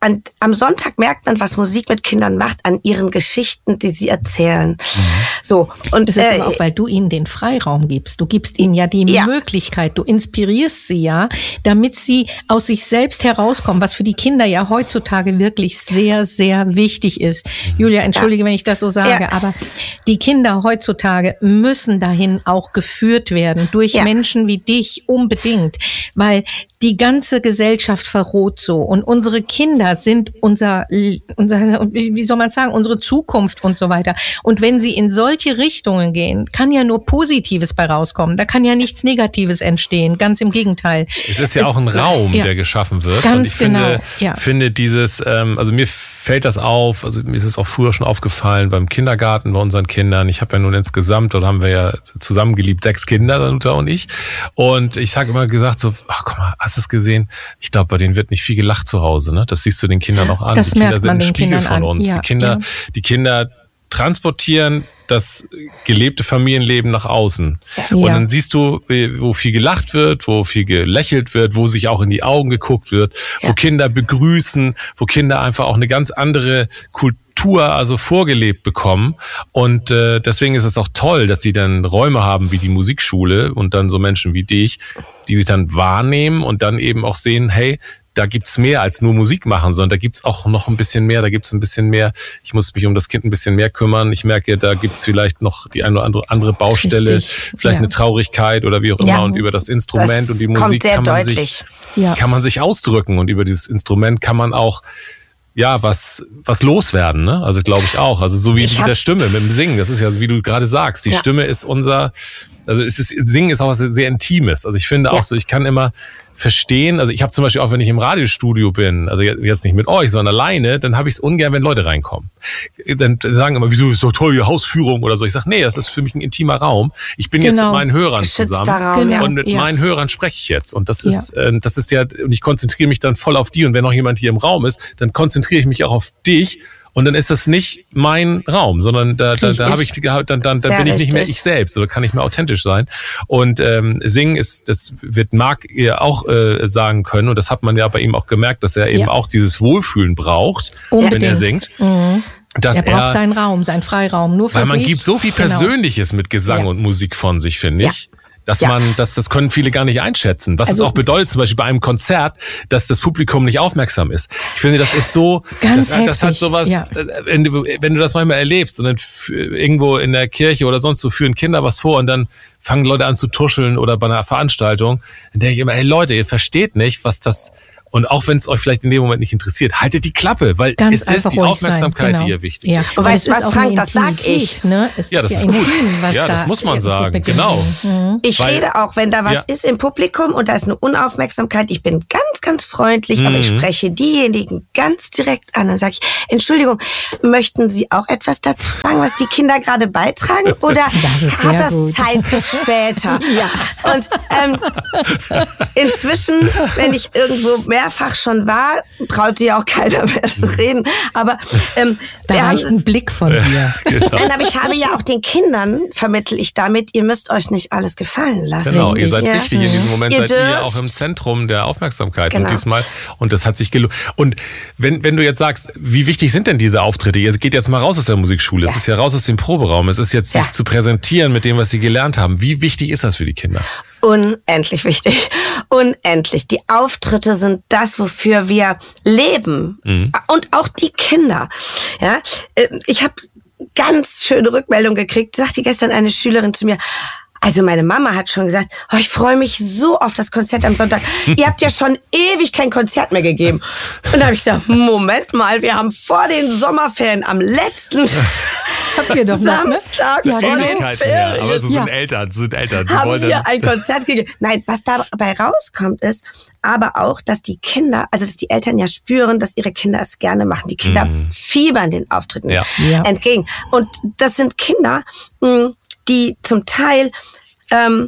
an, am Sonntag merkt man, was Musik mit Kindern macht, an ihren Geschichten, die sie erzählen. Mhm. So. Und das ist äh, aber auch, weil du ihnen den Freiraum gibst. Du gibst ihnen ja die ja. Möglichkeit, du inspirierst sie ja, damit sie aus sich selbst herauskommen, was für die Kinder ja heutzutage wirklich sehr, sehr wichtig ist. Julia, entschuldige, ja. wenn ich das so sage, ja. aber die Kinder heutzutage müssen dahin auch geführt werden, durch ja. Menschen wie dich unbedingt, weil die ganze Gesellschaft verroht so und unsere Kinder sind unser, unser, wie soll man sagen, unsere Zukunft und so weiter. Und wenn sie in solche Richtungen gehen, kann ja nur Positives bei rauskommen. Da kann ja nichts Negatives entstehen. Ganz im Gegenteil. Es ist ja es, auch ein Raum, ja, der geschaffen wird. Ganz und ich genau. Finde, ja. finde dieses, ähm, also mir fällt das auf, also mir ist es auch früher schon aufgefallen beim Kindergarten bei unseren Kindern. Ich habe ja nun insgesamt, dort haben wir ja zusammengeliebt, sechs Kinder, Danuta und ich. Und ich habe immer gesagt so, ach guck mal, hast du es gesehen? Ich glaube, bei denen wird nicht viel gelacht zu Hause. Ne? Das siehst du den Kindern auch an. Das die merkt Kinder man sind ein den Spiegel Kindern von uns. an. Ja, die Kinder, ja. die Kinder transportieren das gelebte Familienleben nach außen. Ja. Und dann siehst du, wo viel gelacht wird, wo viel gelächelt wird, wo sich auch in die Augen geguckt wird, ja. wo Kinder begrüßen, wo Kinder einfach auch eine ganz andere Kultur also vorgelebt bekommen. Und äh, deswegen ist es auch toll, dass sie dann Räume haben wie die Musikschule und dann so Menschen wie dich, die sich dann wahrnehmen und dann eben auch sehen, hey, da gibt's mehr als nur Musik machen, sondern da gibt's auch noch ein bisschen mehr, da gibt's ein bisschen mehr, ich muss mich um das Kind ein bisschen mehr kümmern. Ich merke, da gibt's vielleicht noch die eine oder andere, andere Baustelle, Richtig. vielleicht ja. eine Traurigkeit oder wie auch immer. Ja. Und über das Instrument das und die Musik kann man, sich, ja. kann man sich ausdrücken. Und über dieses Instrument kann man auch ja, was was loswerden, ne? Also glaube ich auch. Also so wie ich mit der Stimme, mit dem Singen. Das ist ja, wie du gerade sagst, die ja. Stimme ist unser, also es ist, Singen ist auch was sehr Intimes. Also ich finde ja. auch so, ich kann immer verstehen, also ich habe zum Beispiel auch, wenn ich im Radiostudio bin, also jetzt nicht mit euch, sondern alleine, dann habe ich es ungern, wenn Leute reinkommen. Dann sagen immer, wieso ist so toll, die Hausführung oder so. Ich sage, nee, das ist für mich ein intimer Raum. Ich bin genau. jetzt mit meinen Hörern zusammen Raum, genau. ja. und mit ja. meinen Hörern spreche ich jetzt. Und das ist, ja. äh, das ist ja, und ich konzentriere mich dann voll auf die. Und wenn noch jemand hier im Raum ist, dann konzentriere ich mich auch auf dich. Und dann ist das nicht mein Raum, sondern da, da, da habe ich, dann, dann, dann bin ich nicht mehr ich selbst oder kann ich mehr authentisch sein. Und ähm, Singen ist, das wird Marc ihr auch äh, sagen können und das hat man ja bei ihm auch gemerkt, dass er eben ja. auch dieses Wohlfühlen braucht, Unbedingt. wenn er singt. Mhm. Dass er braucht er, seinen Raum, seinen Freiraum, nur für weil man sich. gibt so viel Persönliches genau. mit Gesang ja. und Musik von sich, finde ich. Ja. Dass ja. man, das, das können viele gar nicht einschätzen. Was also, es auch bedeutet, zum Beispiel bei einem Konzert, dass das Publikum nicht aufmerksam ist. Ich finde, das ist so, ganz das, das hat sowas, ja. wenn du, wenn du das manchmal erlebst und dann irgendwo in der Kirche oder sonst so führen Kinder was vor und dann fangen Leute an zu tuscheln oder bei einer Veranstaltung, dann denke ich immer, hey Leute, ihr versteht nicht, was das, und auch wenn es euch vielleicht in dem Moment nicht interessiert, haltet die Klappe, weil Ganz es ist die Aufmerksamkeit, genau. die ihr wichtig ja. ist. Und weißt du was, Frank, das sag ich. Ne? Es ja, das ist ist ja gut. Intim, was ja, das da muss man sagen, genau. Mhm. Ich weil, rede auch, wenn da was ja. ist im Publikum und da ist eine Unaufmerksamkeit, ich bin ganz, ganz freundlich, mhm. aber ich spreche diejenigen ganz direkt an. Dann sage ich, Entschuldigung, möchten Sie auch etwas dazu sagen, was die Kinder gerade beitragen? Oder das hat das gut. Zeit bis später? ja. Und ähm, inzwischen, wenn ich irgendwo mehrfach schon war, traut dir auch keiner mehr zu reden. Aber ähm, da reicht ein Blick von dir. Genau. Nein, aber ich habe ja auch den Kindern, vermittle ich damit, ihr müsst euch nicht alles gefallen lassen. Genau, Richtig, ihr seid ja. wichtig. In diesem Moment ihr seid dürft. ihr auch im Zentrum der Aufmerksamkeit. Genau. Und diesmal, und das hat sich gelohnt. Und wenn, wenn du jetzt sagst, wie wichtig sind denn diese Auftritte? Ihr geht jetzt mal raus aus der Musikschule. Ja. Es ist ja raus aus dem Proberaum. Es ist jetzt, ja. sich zu präsentieren mit dem, was sie gelernt haben. Wie wichtig ist das für die Kinder? Unendlich wichtig. Unendlich. Die Auftritte sind das, wofür wir leben. Mhm. Und auch die Kinder. Ja, ich habe ganz schöne Rückmeldung gekriegt. Sagte gestern eine Schülerin zu mir, also meine Mama hat schon gesagt, oh, ich freue mich so auf das Konzert am Sonntag. Ihr habt ja schon ewig kein Konzert mehr gegeben. Und da habe ich gesagt, Moment mal, wir haben vor den Sommerferien am letzten Habt ihr doch Samstag noch, ne? vor den Ferien. Ja, aber so sind ja. Eltern, so sind Eltern. Die haben wollen wir ein Konzert gegeben. Nein, was dabei rauskommt ist, aber auch, dass die Kinder, also dass die Eltern ja spüren, dass ihre Kinder es gerne machen. Die Kinder mm. fiebern den Auftritten ja. entgegen. Und das sind Kinder, die zum Teil ähm,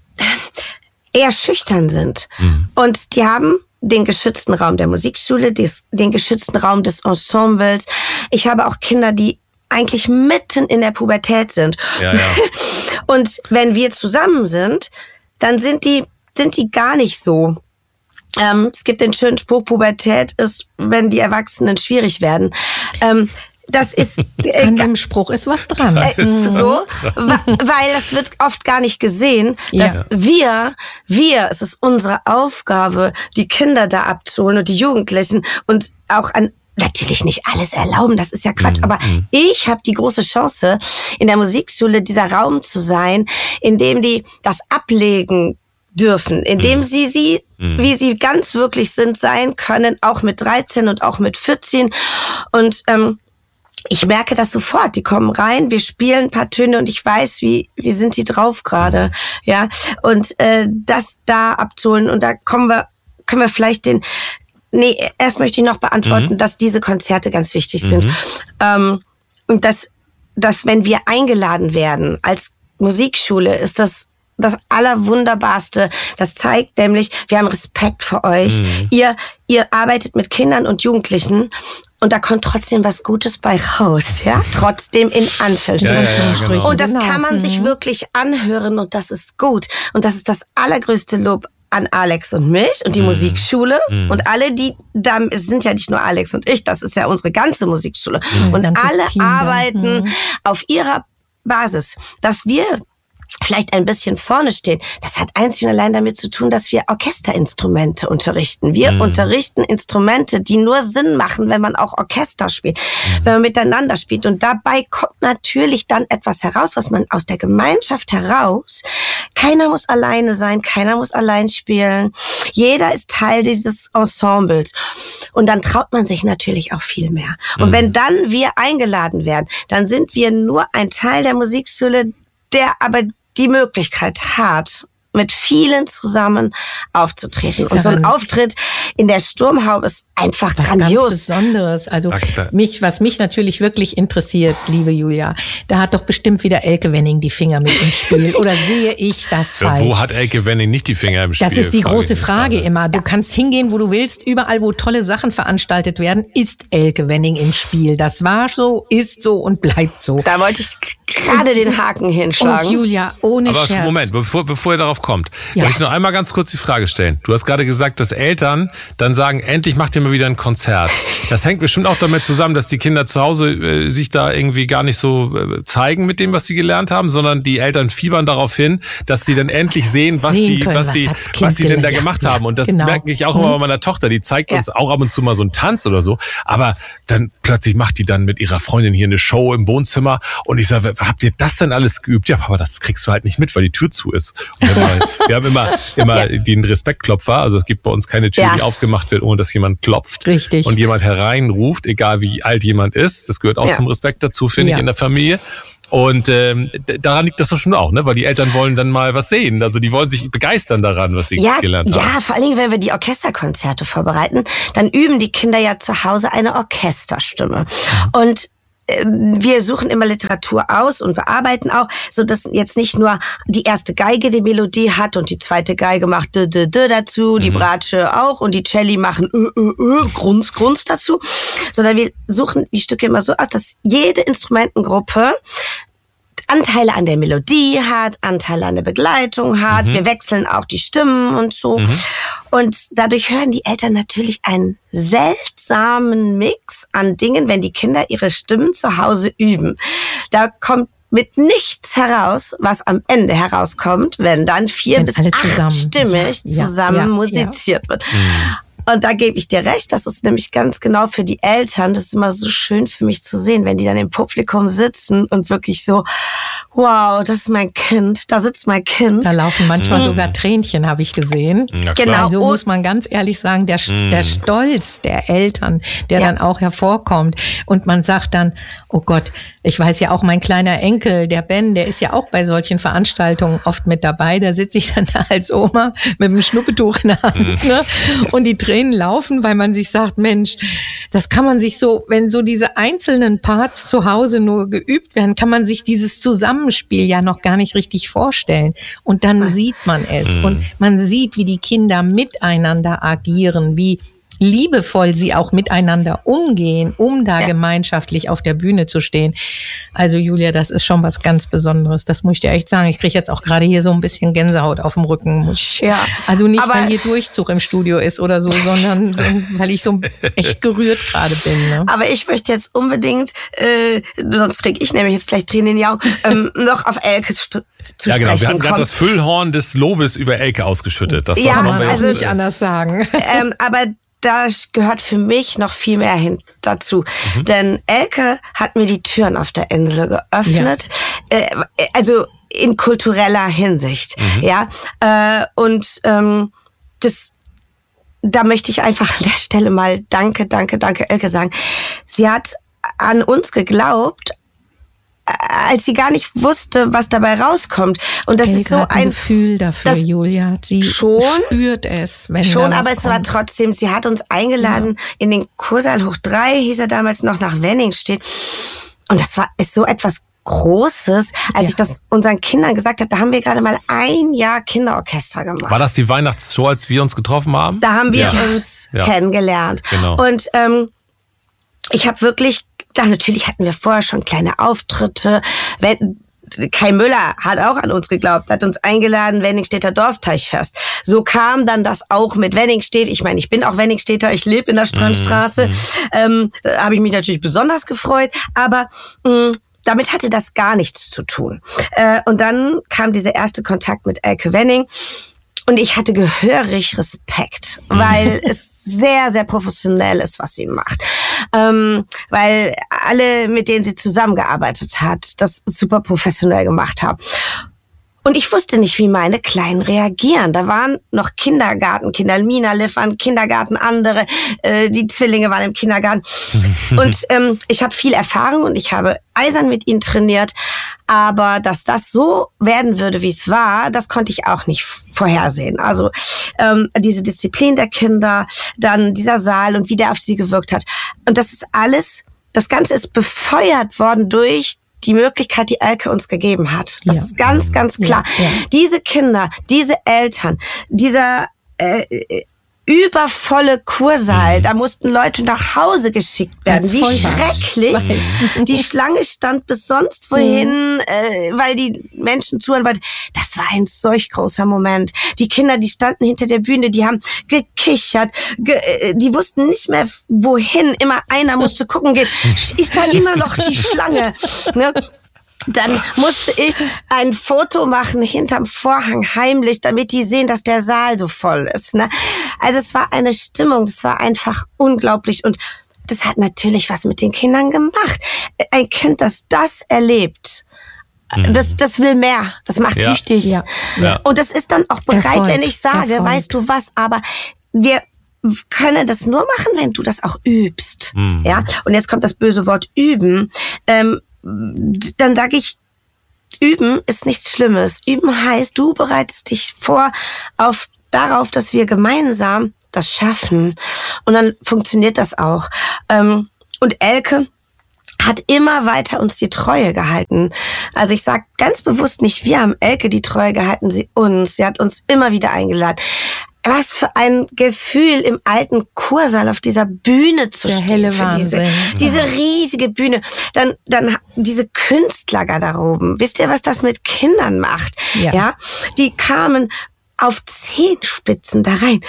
eher schüchtern sind. Mhm. Und die haben den geschützten Raum der Musikschule, des, den geschützten Raum des Ensembles. Ich habe auch Kinder, die eigentlich mitten in der Pubertät sind. Ja, ja. Und wenn wir zusammen sind, dann sind die, sind die gar nicht so Ähm, es gibt den schönen Spruch, Pubertät ist, wenn die Erwachsenen schwierig werden. Ähm, Das ist äh, an dem Spruch ist was dran. Äh, so, weil das wird oft gar nicht gesehen, dass ja. wir, wir, es ist unsere Aufgabe, die Kinder da abzuholen und die Jugendlichen und auch an natürlich nicht alles erlauben, das ist ja Quatsch, mhm. aber ich habe die große Chance, in der Musikschule dieser Raum zu sein, in dem die das ablegen dürfen, indem mhm. sie sie, mhm. wie sie ganz wirklich sind, sein können, auch mit dreizehn und auch mit vierzehn und ähm, ich merke das sofort. Die kommen rein, wir spielen ein paar Töne und ich weiß, wie wie sind die drauf gerade, ja. Und äh, das da abzuholen und da kommen wir, können wir vielleicht den. Nee, erst möchte ich noch beantworten, mhm. dass diese Konzerte ganz wichtig sind mhm. ähm, und dass dass wenn wir eingeladen werden als Musikschule, ist das das Allerwunderbarste. Das zeigt nämlich, wir haben Respekt vor euch. Mhm. Ihr ihr arbeitet mit Kindern und Jugendlichen. Und da kommt trotzdem was Gutes bei raus, ja? Trotzdem in Anführungsstrichen. Ja, ja, ja, genau. Und das genau. kann man mhm. sich wirklich anhören und das ist gut. Und das ist das allergrößte Lob an Alex und mich und die mhm. Musikschule mhm. und alle, die da, es sind ja nicht nur Alex und ich, das ist ja unsere ganze Musikschule. Mhm. Und alle Team arbeiten mhm. auf ihrer Basis, dass wir vielleicht ein bisschen vorne stehen. Das hat einzig und allein damit zu tun, dass wir Orchesterinstrumente unterrichten. Wir mhm. unterrichten Instrumente, die nur Sinn machen, wenn man auch Orchester spielt, mhm. wenn man miteinander spielt. Und dabei kommt natürlich dann etwas heraus, was man aus der Gemeinschaft heraus, keiner muss alleine sein, keiner muss allein spielen. Jeder ist Teil dieses Ensembles. Und dann traut man sich natürlich auch viel mehr. Und mhm. wenn dann wir eingeladen werden, dann sind wir nur ein Teil der Musikschule, der aber die Möglichkeit hat, mit vielen zusammen aufzutreten. Und so ein Auftritt in der Sturmhaube ist einfach was grandios. Ganz Besonderes. Also mich, was mich natürlich wirklich interessiert, liebe Julia, da hat doch bestimmt wieder Elke Wenning die Finger mit im Spiel. Oder sehe ich das falsch? Wo hat Elke Wenning nicht die Finger im Spiel? Das ist die große Frage immer. Du kannst hingehen, wo du willst. Überall, wo tolle Sachen veranstaltet werden, ist Elke Wenning im Spiel. Das war so, ist so und bleibt so. Da wollte ich gerade den Haken hinschlagen. Und Julia, ohne Aber Scherz. Moment, bevor, bevor ihr darauf kommt, ja. möchte ich noch einmal ganz kurz die Frage stellen. Du hast gerade gesagt, dass Eltern dann sagen, endlich macht ihr mal wieder ein Konzert. Das hängt bestimmt auch damit zusammen, dass die Kinder zu Hause äh, sich da irgendwie gar nicht so äh, zeigen mit dem, was sie gelernt haben, sondern die Eltern fiebern darauf hin, dass sie dann endlich sehen, was sehen die, können, was was die, was die denn da ja, gemacht ja, haben. Und das genau. merke ich auch immer bei meiner Tochter. Die zeigt uns ja. auch ab und zu mal so einen Tanz oder so. Aber dann plötzlich macht die dann mit ihrer Freundin hier eine Show im Wohnzimmer. Und ich sage, habt ihr das denn alles geübt? Ja, Papa, das kriegst du halt nicht mit, weil die Tür zu ist. Und wir, wir haben immer, immer ja. den Respektklopfer. Also es gibt bei uns keine Tür, ja. die aufgemacht wird, ohne dass jemand klopft. Richtig. Und jemand hereinruft, egal wie alt jemand ist. Das gehört auch ja. zum Respekt dazu, finde ja. ich, in der Familie. Und ähm, daran liegt das doch schon auch, ne? Weil die Eltern wollen dann mal was sehen. Also die wollen sich begeistern daran, was sie ja, gelernt haben. Ja, vor allen Dingen, wenn wir die Orchesterkonzerte vorbereiten, dann üben die Kinder ja zu Hause eine Orchesterstimme. Mhm. Und wir suchen immer Literatur aus und bearbeiten auch, so dass jetzt nicht nur die erste Geige die Melodie hat und die zweite Geige macht d d d dazu, mhm. die Bratsche auch und die Celli machen ö ö ö Grunz Grunz dazu, sondern wir suchen die Stücke immer so aus, dass jede Instrumentengruppe Anteile an der Melodie hat, Anteile an der Begleitung hat. Mhm. Wir wechseln auch die Stimmen und so. Mhm. Und dadurch hören die Eltern natürlich einen seltsamen Mix an Dingen, wenn die Kinder ihre Stimmen zu Hause üben. Da kommt mit nichts heraus, was am Ende herauskommt, wenn dann vier wenn bis acht zusammen. stimmig ja, zusammen ja, musiziert ja. wird. Mhm. Und da gebe ich dir recht, das ist nämlich ganz genau für die Eltern, das ist immer so schön für mich zu sehen, wenn die dann im Publikum sitzen und wirklich so, wow, das ist mein Kind, da sitzt mein Kind. Da laufen manchmal mhm. sogar Tränchen, habe ich gesehen. Ja, genau. So muss man ganz ehrlich sagen, der, mhm. der Stolz der Eltern, der ja. dann auch hervorkommt. Und man sagt dann, oh Gott, ich weiß ja auch, mein kleiner Enkel, der Ben, der ist ja auch bei solchen Veranstaltungen oft mit dabei. Da sitze ich dann da als Oma mit dem Schnuppetuch in der Hand, mhm. ne? Und die Tränen laufen, weil man sich sagt, Mensch, das kann man sich so, wenn so diese einzelnen Parts zu Hause nur geübt werden, kann man sich dieses Zusammenspiel ja noch gar nicht richtig vorstellen. Und dann sieht man es. Mhm. Und man sieht, wie die Kinder miteinander agieren, wie liebevoll sie auch miteinander umgehen, um da ja. gemeinschaftlich auf der Bühne zu stehen. Also Julia, das ist schon was ganz Besonderes. Das muss ich dir echt sagen. Ich kriege jetzt auch gerade hier so ein bisschen Gänsehaut auf dem Rücken. Ja. Also nicht, aber weil hier Durchzug im Studio ist oder so, sondern so, weil ich so echt gerührt gerade bin. Ne? Aber ich möchte jetzt unbedingt, äh, sonst kriege ich nämlich jetzt gleich Tränen in die Augen, ähm, noch auf Elke st- zu ja, genau. sprechen. Wir haben gerade das Füllhorn des Lobes über Elke ausgeschüttet. Das ja, kann man also nicht anders sagen. Ähm, aber da gehört für mich noch viel mehr hin dazu. Mhm. Denn Elke hat mir die Türen auf der Insel geöffnet. Ja. Äh, also in kultureller Hinsicht. Mhm. Ja. Äh, und ähm, das, da möchte ich einfach an der Stelle mal Danke, danke, danke Elke sagen. Sie hat an uns geglaubt, als sie gar nicht wusste, was dabei rauskommt. Und das Elke ist so hat ein, ein Gefühl dafür, Julia. Sie schon, spürt es, wenn schon, da was aber es kommt. war trotzdem, sie hat uns eingeladen ja. in den Kursaal hoch drei, hieß er damals noch, nach Wenningstedt. Und das war, ist so etwas Großes, als ja. ich das unseren Kindern gesagt habe, da haben wir gerade mal ein Jahr Kinderorchester gemacht. War das die Weihnachtsshow, als wir uns getroffen haben? Da haben wir ja. uns ja. kennengelernt. Genau. Und ähm, ich habe wirklich, da natürlich hatten wir vorher schon kleine Auftritte. Wenn, Kai Müller hat auch an uns geglaubt, hat uns eingeladen, Wenningstedter Dorfteichfest. So kam dann das auch mit Wenningstedt. Ich meine, ich bin auch Wenningstedter, ich lebe in der Strandstraße. Mm, mm. Ähm, da habe ich mich natürlich besonders gefreut, aber mh, damit hatte das gar nichts zu tun. Äh, und dann kam dieser erste Kontakt mit Elke Wenning. Und ich hatte gehörig Respekt, weil es sehr, sehr professionell ist, was sie macht. Ähm, weil alle, mit denen sie zusammengearbeitet hat, das super professionell gemacht haben. Und ich wusste nicht, wie meine Kleinen reagieren. Da waren noch Kindergartenkinder. Mina Liv war im Kindergarten, andere, äh, die Zwillinge waren im Kindergarten. Und ähm, ich habe viel Erfahrung und ich habe eisern mit ihnen trainiert. Aber dass das so werden würde, wie es war, das konnte ich auch nicht vorhersehen. Also ähm, diese Disziplin der Kinder, dann dieser Saal und wie der auf sie gewirkt hat. Und das ist alles, das Ganze ist befeuert worden durch die Möglichkeit, die Elke uns gegeben hat. Das ja. ist ganz, ganz klar. Ja, ja. Diese Kinder, diese Eltern, dieser äh, übervolle Kursaal, mhm. da mussten Leute nach Hause geschickt werden. Wie schrecklich. Die Schlange stand bis sonst wohin, mhm. äh, weil die Menschen zuhören wollten. Das war ein solch großer Moment. Die Kinder, die standen hinter der Bühne, die haben gekichert, ge die wussten nicht mehr wohin. Immer einer musste gucken gehen. Ist da immer noch die Schlange? Ne? Dann musste ich ein Foto machen hinterm Vorhang heimlich, damit die sehen, dass der Saal so voll ist. Ne? Also es war eine Stimmung, das war einfach unglaublich und das hat natürlich was mit den Kindern gemacht. Ein Kind, das das erlebt, mhm. das, das will mehr, das macht ja. süchtig. Ja. Ja. Und das ist dann auch bereit, Erfolg. Wenn ich sage, Erfolg. Weißt du was, aber wir können das nur machen, wenn du das auch übst. Mhm. Ja. Und jetzt kommt das böse Wort üben. Ähm, dann sage ich, üben ist nichts Schlimmes. Üben heißt, du bereitest dich vor auf darauf, dass wir gemeinsam das schaffen. Und dann funktioniert das auch. Und Elke hat immer weiter uns die Treue gehalten. Also ich sage ganz bewusst nicht, wir haben Elke die Treue gehalten, sie uns. Sie hat uns immer wieder eingeladen. Was für ein Gefühl, im alten Kursaal auf dieser Bühne zu Der stehen. Helle für diese, diese riesige Bühne. Dann, dann diese Künstlergarderoben. Wisst ihr, was das mit Kindern macht? Ja. ja? Die kamen auf Zehenspitzen da rein.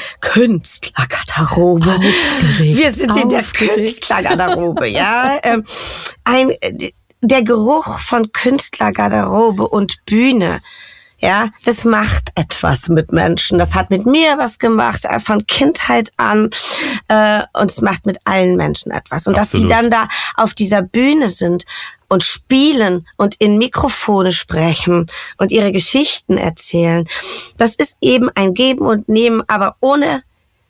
Künstlergarderobe. Aufgeregt. Wir sind in der Künstlergarderobe, ja. Ähm, ein, der Geruch von Künstlergarderobe und Bühne. Ja, das macht etwas mit Menschen. Das hat mit mir was gemacht, von Kindheit an. Äh, und es macht mit allen Menschen etwas. Und Absolut. Dass die dann da auf dieser Bühne sind und spielen und in Mikrofone sprechen und ihre Geschichten erzählen, das ist eben ein Geben und Nehmen, aber ohne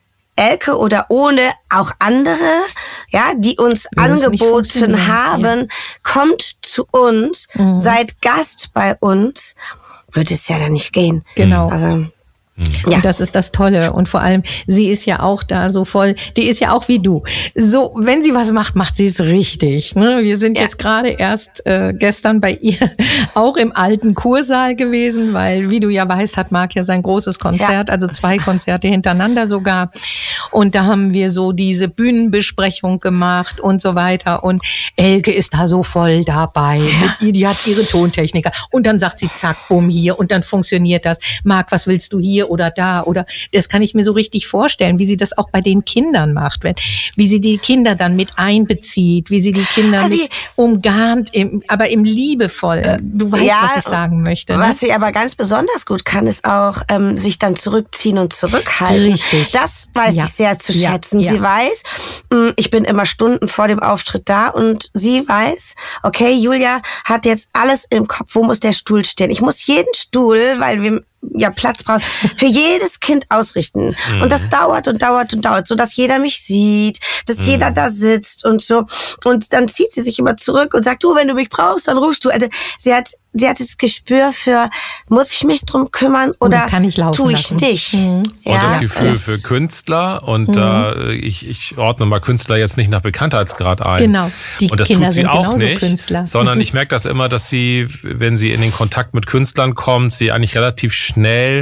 Elke oder ohne auch andere, ja, die uns ja, angeboten haben, ja. kommt zu uns, mhm. seid Gast bei uns. Würde es ja dann nicht gehen. Genau. Also, ja. Und das ist das Tolle. Und vor allem, sie ist ja auch da so voll, die ist ja auch wie du. So, wenn sie was macht, macht sie es richtig. Ne? Wir sind ja. jetzt gerade erst äh, gestern bei ihr auch im alten Kursaal gewesen, weil, wie du ja weißt, hat Marc ja sein großes Konzert, ja. also zwei Konzerte hintereinander sogar. Und da haben wir so diese Bühnenbesprechung gemacht und so weiter. Und Elke ist da so voll dabei. Mit ihr, die hat ihre Tontechniker. Und dann sagt sie, zack, bumm, hier. Und dann funktioniert das. Marc, was willst du hier oder da? Oder das kann ich mir so richtig vorstellen, wie sie das auch bei den Kindern macht. Wenn, wie sie die Kinder dann mit einbezieht, wie sie die Kinder also mit umgarnt, im, aber im liebevoll. Du weißt, ja, was ich sagen möchte. Ne? Was sie aber ganz besonders gut kann, ist auch ähm, sich dann zurückziehen und zurückhalten. Richtig. Das weiß ja. ich sehr zu schätzen. Ja. Sie weiß, mh, ich bin immer Stunden vor dem Auftritt da und sie weiß, okay, Julia hat jetzt alles im Kopf, wo muss der Stuhl stehen? Ich muss jeden Stuhl, weil wir ja Platz brauchen, für jedes Kind ausrichten. Mhm. Und das dauert und dauert und dauert, so dass jeder mich sieht, dass mhm. jeder da sitzt und so. Und dann zieht sie sich immer zurück und sagt, du, wenn du mich brauchst, dann rufst du. Also sie hat, sie hat das Gespür für, muss ich mich drum kümmern oder, oder kann ich laufen tue ich lassen? nicht? Mhm. Ja? Und das Gefühl für Künstler und da mhm. äh, ich, ich ordne mal Künstler jetzt nicht nach Bekanntheitsgrad ein. Genau. Die und das Kinder tut sie sind auch genauso nicht, Künstler. sondern ich merke das immer, dass sie, wenn sie in den Kontakt mit Künstlern kommt, sie eigentlich relativ schnell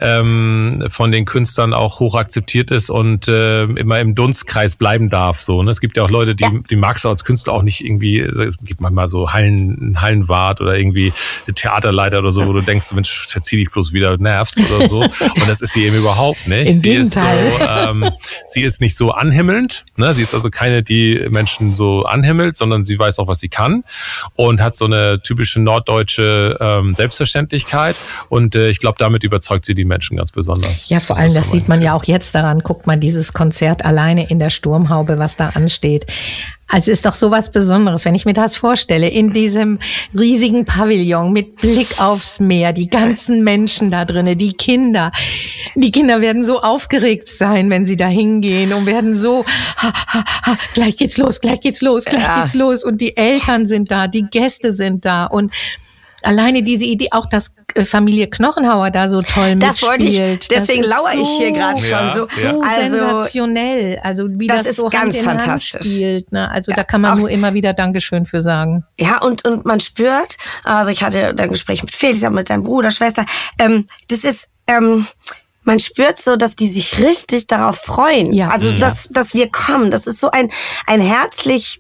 ähm, von den Künstlern auch hoch akzeptiert ist und äh, immer im Dunstkreis bleiben darf. So, ne? Es gibt ja auch Leute, die, ja. die magst du als Künstler auch nicht irgendwie, es gibt manchmal so Hallen, Hallenwart oder irgendwie Theaterleiter oder so, wo du denkst, Mensch, verzieh dich bloß wieder, nervst oder so. Und das ist sie eben überhaupt nicht. Im sie Gegenteil. ist so, ähm, sie ist nicht so anhimmelnd, ne? Sie ist also keine, die Menschen so anhimmelt, sondern sie weiß auch, was sie kann und hat so eine typische norddeutsche ähm, Selbstverständlichkeit und äh, ich glaube, damit überzeugt sie die Menschen ganz besonders. Ja, vor das allem, so das sieht man ja auch jetzt daran, guckt man dieses Konzert alleine in der Sturmhaube, was da ansteht. Also ist doch sowas Besonderes, wenn ich mir das vorstelle, in diesem riesigen Pavillon mit Blick aufs Meer, die ganzen Menschen da drinnen, die Kinder. Die Kinder werden so aufgeregt sein, wenn sie da hingehen und werden so, ha, ha, ha, gleich geht's los, gleich geht's los, gleich ja. geht's los. Und die Eltern sind da, die Gäste sind da und alleine diese Idee, auch dass Familie Knochenhauer da so toll das mitspielt. Wollte ich, deswegen lauere so, ich hier gerade schon ja, so. So ja. also, sensationell, also wie das, das ist so ganz Hand in fantastisch. Hand spielt. Ne? Also ja, da kann man auch, nur immer wieder Dankeschön für sagen. Ja, und und man spürt, also ich hatte ein Gespräch mit Felix, mit seinem Bruder, Schwester, ähm, das ist... Ähm, man spürt so, dass die sich richtig darauf freuen. Ja. Also, ja. dass, dass wir kommen. Das ist so ein, ein herzlich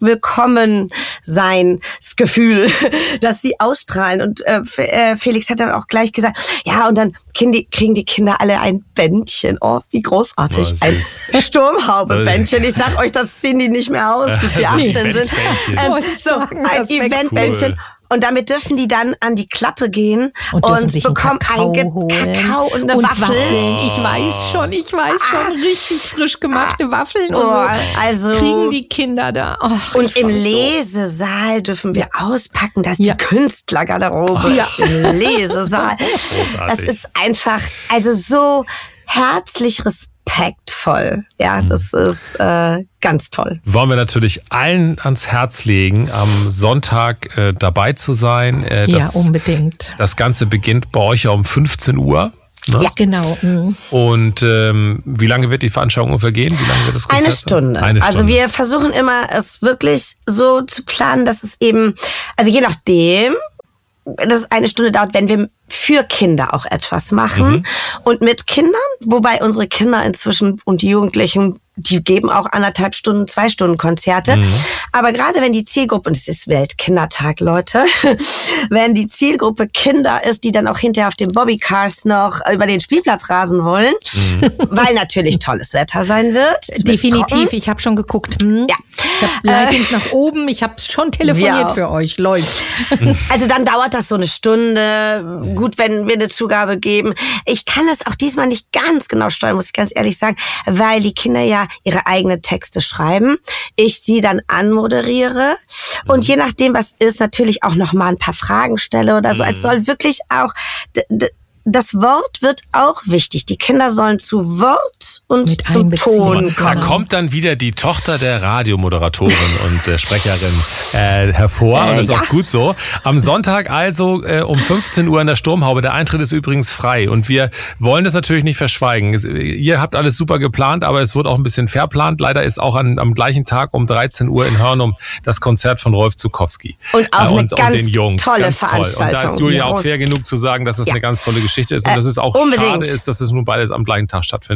Willkommen-Seinsgefühl, dass sie ausstrahlen. Und äh, Felix hat dann auch gleich gesagt, ja, und dann kriegen die Kinder alle ein Bändchen. Oh, wie großartig. Oh, ein Sturmhaube-Bändchen. Ich sag euch, das ziehen die nicht mehr aus, bis die achtzehn sind. Ähm, so, ein Event-Bändchen. Und damit dürfen die dann an die Klappe gehen und, und sich bekommen Kakao ein holen. Kakao und eine und Waffel. Waffeln. Ich weiß schon, ich weiß schon, richtig frisch gemachte Waffeln und oh, so also kriegen die Kinder da. Och, und im Lesesaal so. dürfen wir auspacken, dass ja. die Künstlergarderobe ja. ist im Lesesaal. Das ist einfach, also so herzlich respektvoll. Ja, das ist äh, ganz toll. Wollen wir natürlich allen ans Herz legen, am Sonntag äh, dabei zu sein. Äh, das, ja, unbedingt. Das Ganze beginnt bei euch ja um fünfzehn Uhr. Ne? Ja, genau. Mhm. Und ähm, wie lange wird die Veranstaltung ungefähr gehen? Wie lange wird das Konzert? Eine Stunde. Eine Stunde. Also wir versuchen immer, es wirklich so zu planen, dass es eben, also je nachdem, dass es eine Stunde dauert, wenn wir für Kinder auch etwas machen mhm. und mit Kindern, wobei unsere Kinder inzwischen und die Jugendlichen, die geben auch anderthalb Stunden, zwei Stunden Konzerte. Mhm. Aber gerade wenn die Zielgruppe, und es ist Weltkindertag, Leute, wenn die Zielgruppe Kinder ist, die dann auch hinterher auf den Bobbycars noch über den Spielplatz rasen wollen, mhm. weil natürlich tolles Wetter sein wird. Definitiv, ich habe schon geguckt. Hm. Ja. Ich habe Leitung äh, nach oben, ich habe schon telefoniert ja. für euch, läuft. Also dann dauert das so eine Stunde. Gut, wenn wir eine Zugabe geben. Ich kann das auch diesmal nicht ganz genau steuern, muss ich ganz ehrlich sagen, weil die Kinder ja ihre eigenen Texte schreiben. Ich sie dann anmoderiere und je nachdem, was ist, natürlich auch noch mal ein paar Fragen stelle oder so. Es soll wirklich auch... D- d- Das Wort wird auch wichtig. Die Kinder sollen zu Wort und Mit zum Ton kommen. Da kommt dann wieder die Tochter der Radiomoderatorin und der Sprecherin äh, hervor. Äh, und das ist ja. auch gut so. Am Sonntag also äh, um fünfzehn Uhr in der Sturmhaube. Der Eintritt ist übrigens frei. Und wir wollen das natürlich nicht verschweigen. Es, ihr habt alles super geplant, aber es wird auch ein bisschen verplant. Leider ist auch an, am gleichen Tag um dreizehn Uhr in Hörnum das Konzert von Rolf Zukowski. Und auch äh, eine ganz und den Jungs. tolle ganz Veranstaltung. Toll. Und da ist Julia ja, auch fair genug zu sagen, dass es ja. eine ganz tolle Geschichte ist und äh, dass es auch unbedingt. schade ist, dass es nun beides am gleichen Tag stattfindet. Aber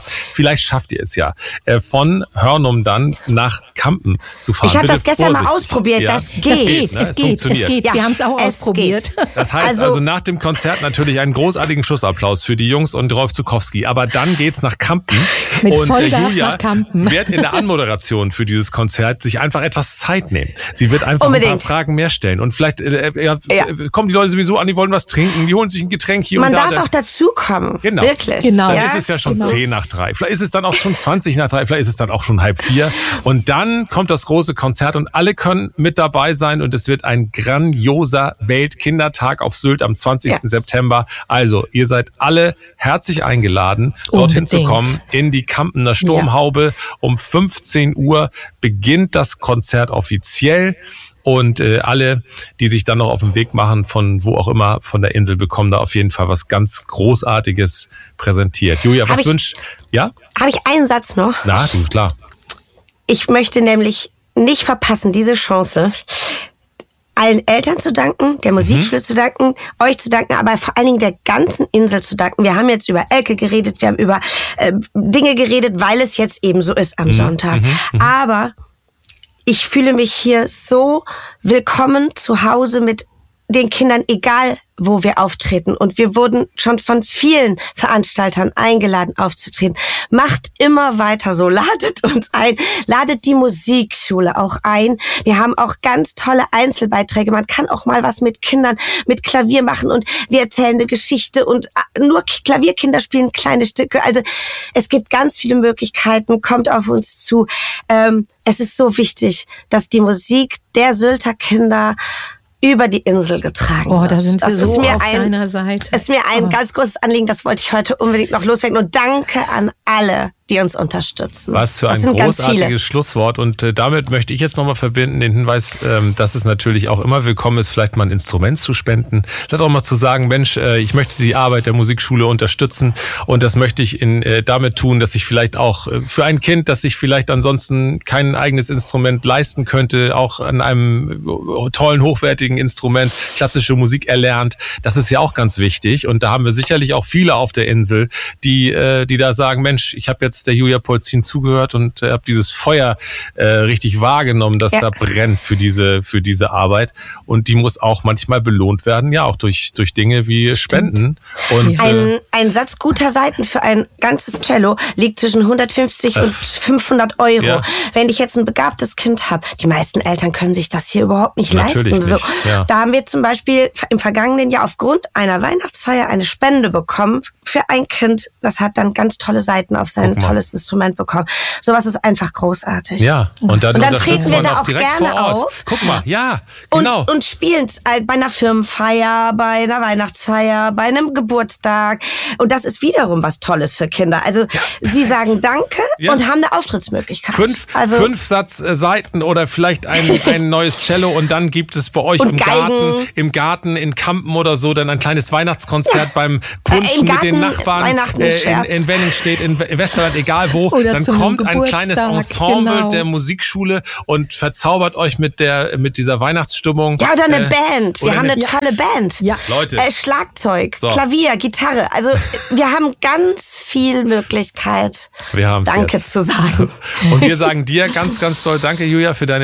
vielleicht schafft ihr es ja, äh, von Hörnum dann nach Kampen zu fahren. Ich habe das gestern vorsichtig. mal ausprobiert. Ja. Das geht. Das geht, ne? es Es geht, funktioniert. es geht. Ja, Wir haben es auch es ausprobiert. geht. Das heißt also, Also- nach dem Konzert natürlich einen großartigen Schussapplaus für die Jungs und Rolf Zukowski. Aber dann geht's nach Kampen. Mit und Vollgas äh, Julia nach Kampen. wird in der Anmoderation für dieses Konzert sich einfach etwas Zeit nehmen. Sie wird einfach Unbedingt. ein paar Fragen mehr stellen. Und vielleicht äh, ja, Ja. kommen die Leute sowieso an, die wollen was trinken, die holen sich ein Getränk hier Man und da. darf auch dazukommen. Genau. Wirklich. Genau. Dann Ja? ist es ja schon genau. zehn nach drei. Vielleicht ist es dann auch schon zwanzig nach drei. Vielleicht ist es dann auch schon halb vier. Und dann kommt das große Konzert und alle können mit dabei sein. Und es wird ein grandioser Weltkindertag auf Sylt am zwanzigsten Ja. September. Also, ihr seid alle herzlich eingeladen, dorthin Unbedingt. zu kommen in die Kampener Sturmhaube. Um fünfzehn Uhr beginnt das Konzert offiziell. Und äh, alle, die sich dann noch auf den Weg machen, von wo auch immer, von der Insel, bekommen da auf jeden Fall was ganz Großartiges präsentiert. Julia, Hab was ich- wünscht? Ja? Habe ich einen Satz noch? Na, du, klar. Ich möchte nämlich nicht verpassen, diese Chance, allen Eltern zu danken, der Musikschule zu danken, euch zu danken, aber vor allen Dingen der ganzen Insel zu danken. Wir haben jetzt über Elke geredet, wir haben über äh, Dinge geredet, weil es jetzt eben so ist am Sonntag. Aber ich fühle mich hier so willkommen zu Hause mit den Kindern, egal wo wir auftreten. Und wir wurden schon von vielen Veranstaltern eingeladen aufzutreten. Macht immer weiter so. Ladet uns ein. Ladet die Musikschule auch ein. Wir haben auch ganz tolle Einzelbeiträge. Man kann auch mal was mit Kindern, mit Klavier machen. Und wir erzählen eine Geschichte. Und nur Klavierkinder spielen kleine Stücke. Also es gibt ganz viele Möglichkeiten. Kommt auf uns zu. Ähm, es ist so wichtig, dass die Musik der Sylter Kinder über die Insel getragen Oh, wird. da sind wir das so ist mir auf ein, deiner Seite. ist mir ein Oh. ganz großes Anliegen, das wollte ich heute unbedingt noch loswerden. Und danke an alle, die uns unterstützen. Was für das ein sind ganz viele. großartiges Schlusswort. Und äh, damit möchte ich jetzt nochmal verbinden, den Hinweis, ähm, dass es natürlich auch immer willkommen ist, vielleicht mal ein Instrument zu spenden. Vielleicht auch mal zu sagen, Mensch, äh, ich möchte die Arbeit der Musikschule unterstützen. Und das möchte ich in, äh, damit tun, dass ich vielleicht auch äh, für ein Kind, das sich vielleicht ansonsten kein eigenes Instrument leisten könnte, auch an einem äh, tollen, hochwertigen Instrument klassische Musik erlernt. Das ist ja auch ganz wichtig. Und da haben wir sicherlich auch viele auf der Insel, die, äh, die da sagen, Mensch, ich habe jetzt der Julia Polzin zugehört und äh, habe dieses Feuer äh, richtig wahrgenommen, das Ja. da brennt für diese für diese Arbeit, und die muss auch manchmal belohnt werden, ja, auch durch durch Dinge wie Spenden. Und Ein, äh, ein Satz guter Seiten für ein ganzes Cello liegt zwischen hundertfünfzig und fünfhundert Euro. Ja. Wenn ich jetzt ein begabtes Kind habe, die meisten Eltern können sich das hier überhaupt nicht Natürlich leisten. So, nicht, ja. Da haben wir zum Beispiel im vergangenen Jahr aufgrund einer Weihnachtsfeier eine Spende bekommen für ein Kind. Das hat dann ganz tolle Seiten auf sein Guck mal. tolles Instrument bekommen. Sowas ist einfach großartig. ja, und dann, Und dann unterstützt treten wir man da auch auch direkt gerne vor Ort. auf. Guck mal, ja, Und, genau. und spielen bei einer Firmenfeier, bei einer Weihnachtsfeier, bei einem Geburtstag. Und das ist wiederum was Tolles für Kinder. Also sie sagen Danke Ja. und haben eine Auftrittsmöglichkeit. Fünf, also, fünf Satz äh, Seiten oder vielleicht ein, ein neues Cello, und dann gibt es bei euch Und im Geigen. Garten, im Garten in Kampen oder so dann ein kleines Weihnachtskonzert beim Punschen Äh, im mit den Garten, Nachbarn Weihnachten äh, ist schwer. in, in Wenningstedt, in We- Westerland, egal wo. Oder Dann zum kommt ein kleines Geburtstag, Ensemble genau. der Musikschule und verzaubert euch mit der mit dieser Weihnachtsstimmung. ja, oder eine Äh, Band. Wir oder haben eine- eine tolle Band. Ja. Leute. Äh, Schlagzeug, So. Klavier, Gitarre. Also wir haben ganz viel Möglichkeit, Wir haben's Danke jetzt. zu sagen. Und wir sagen dir ganz, ganz toll Danke, Julia, für deine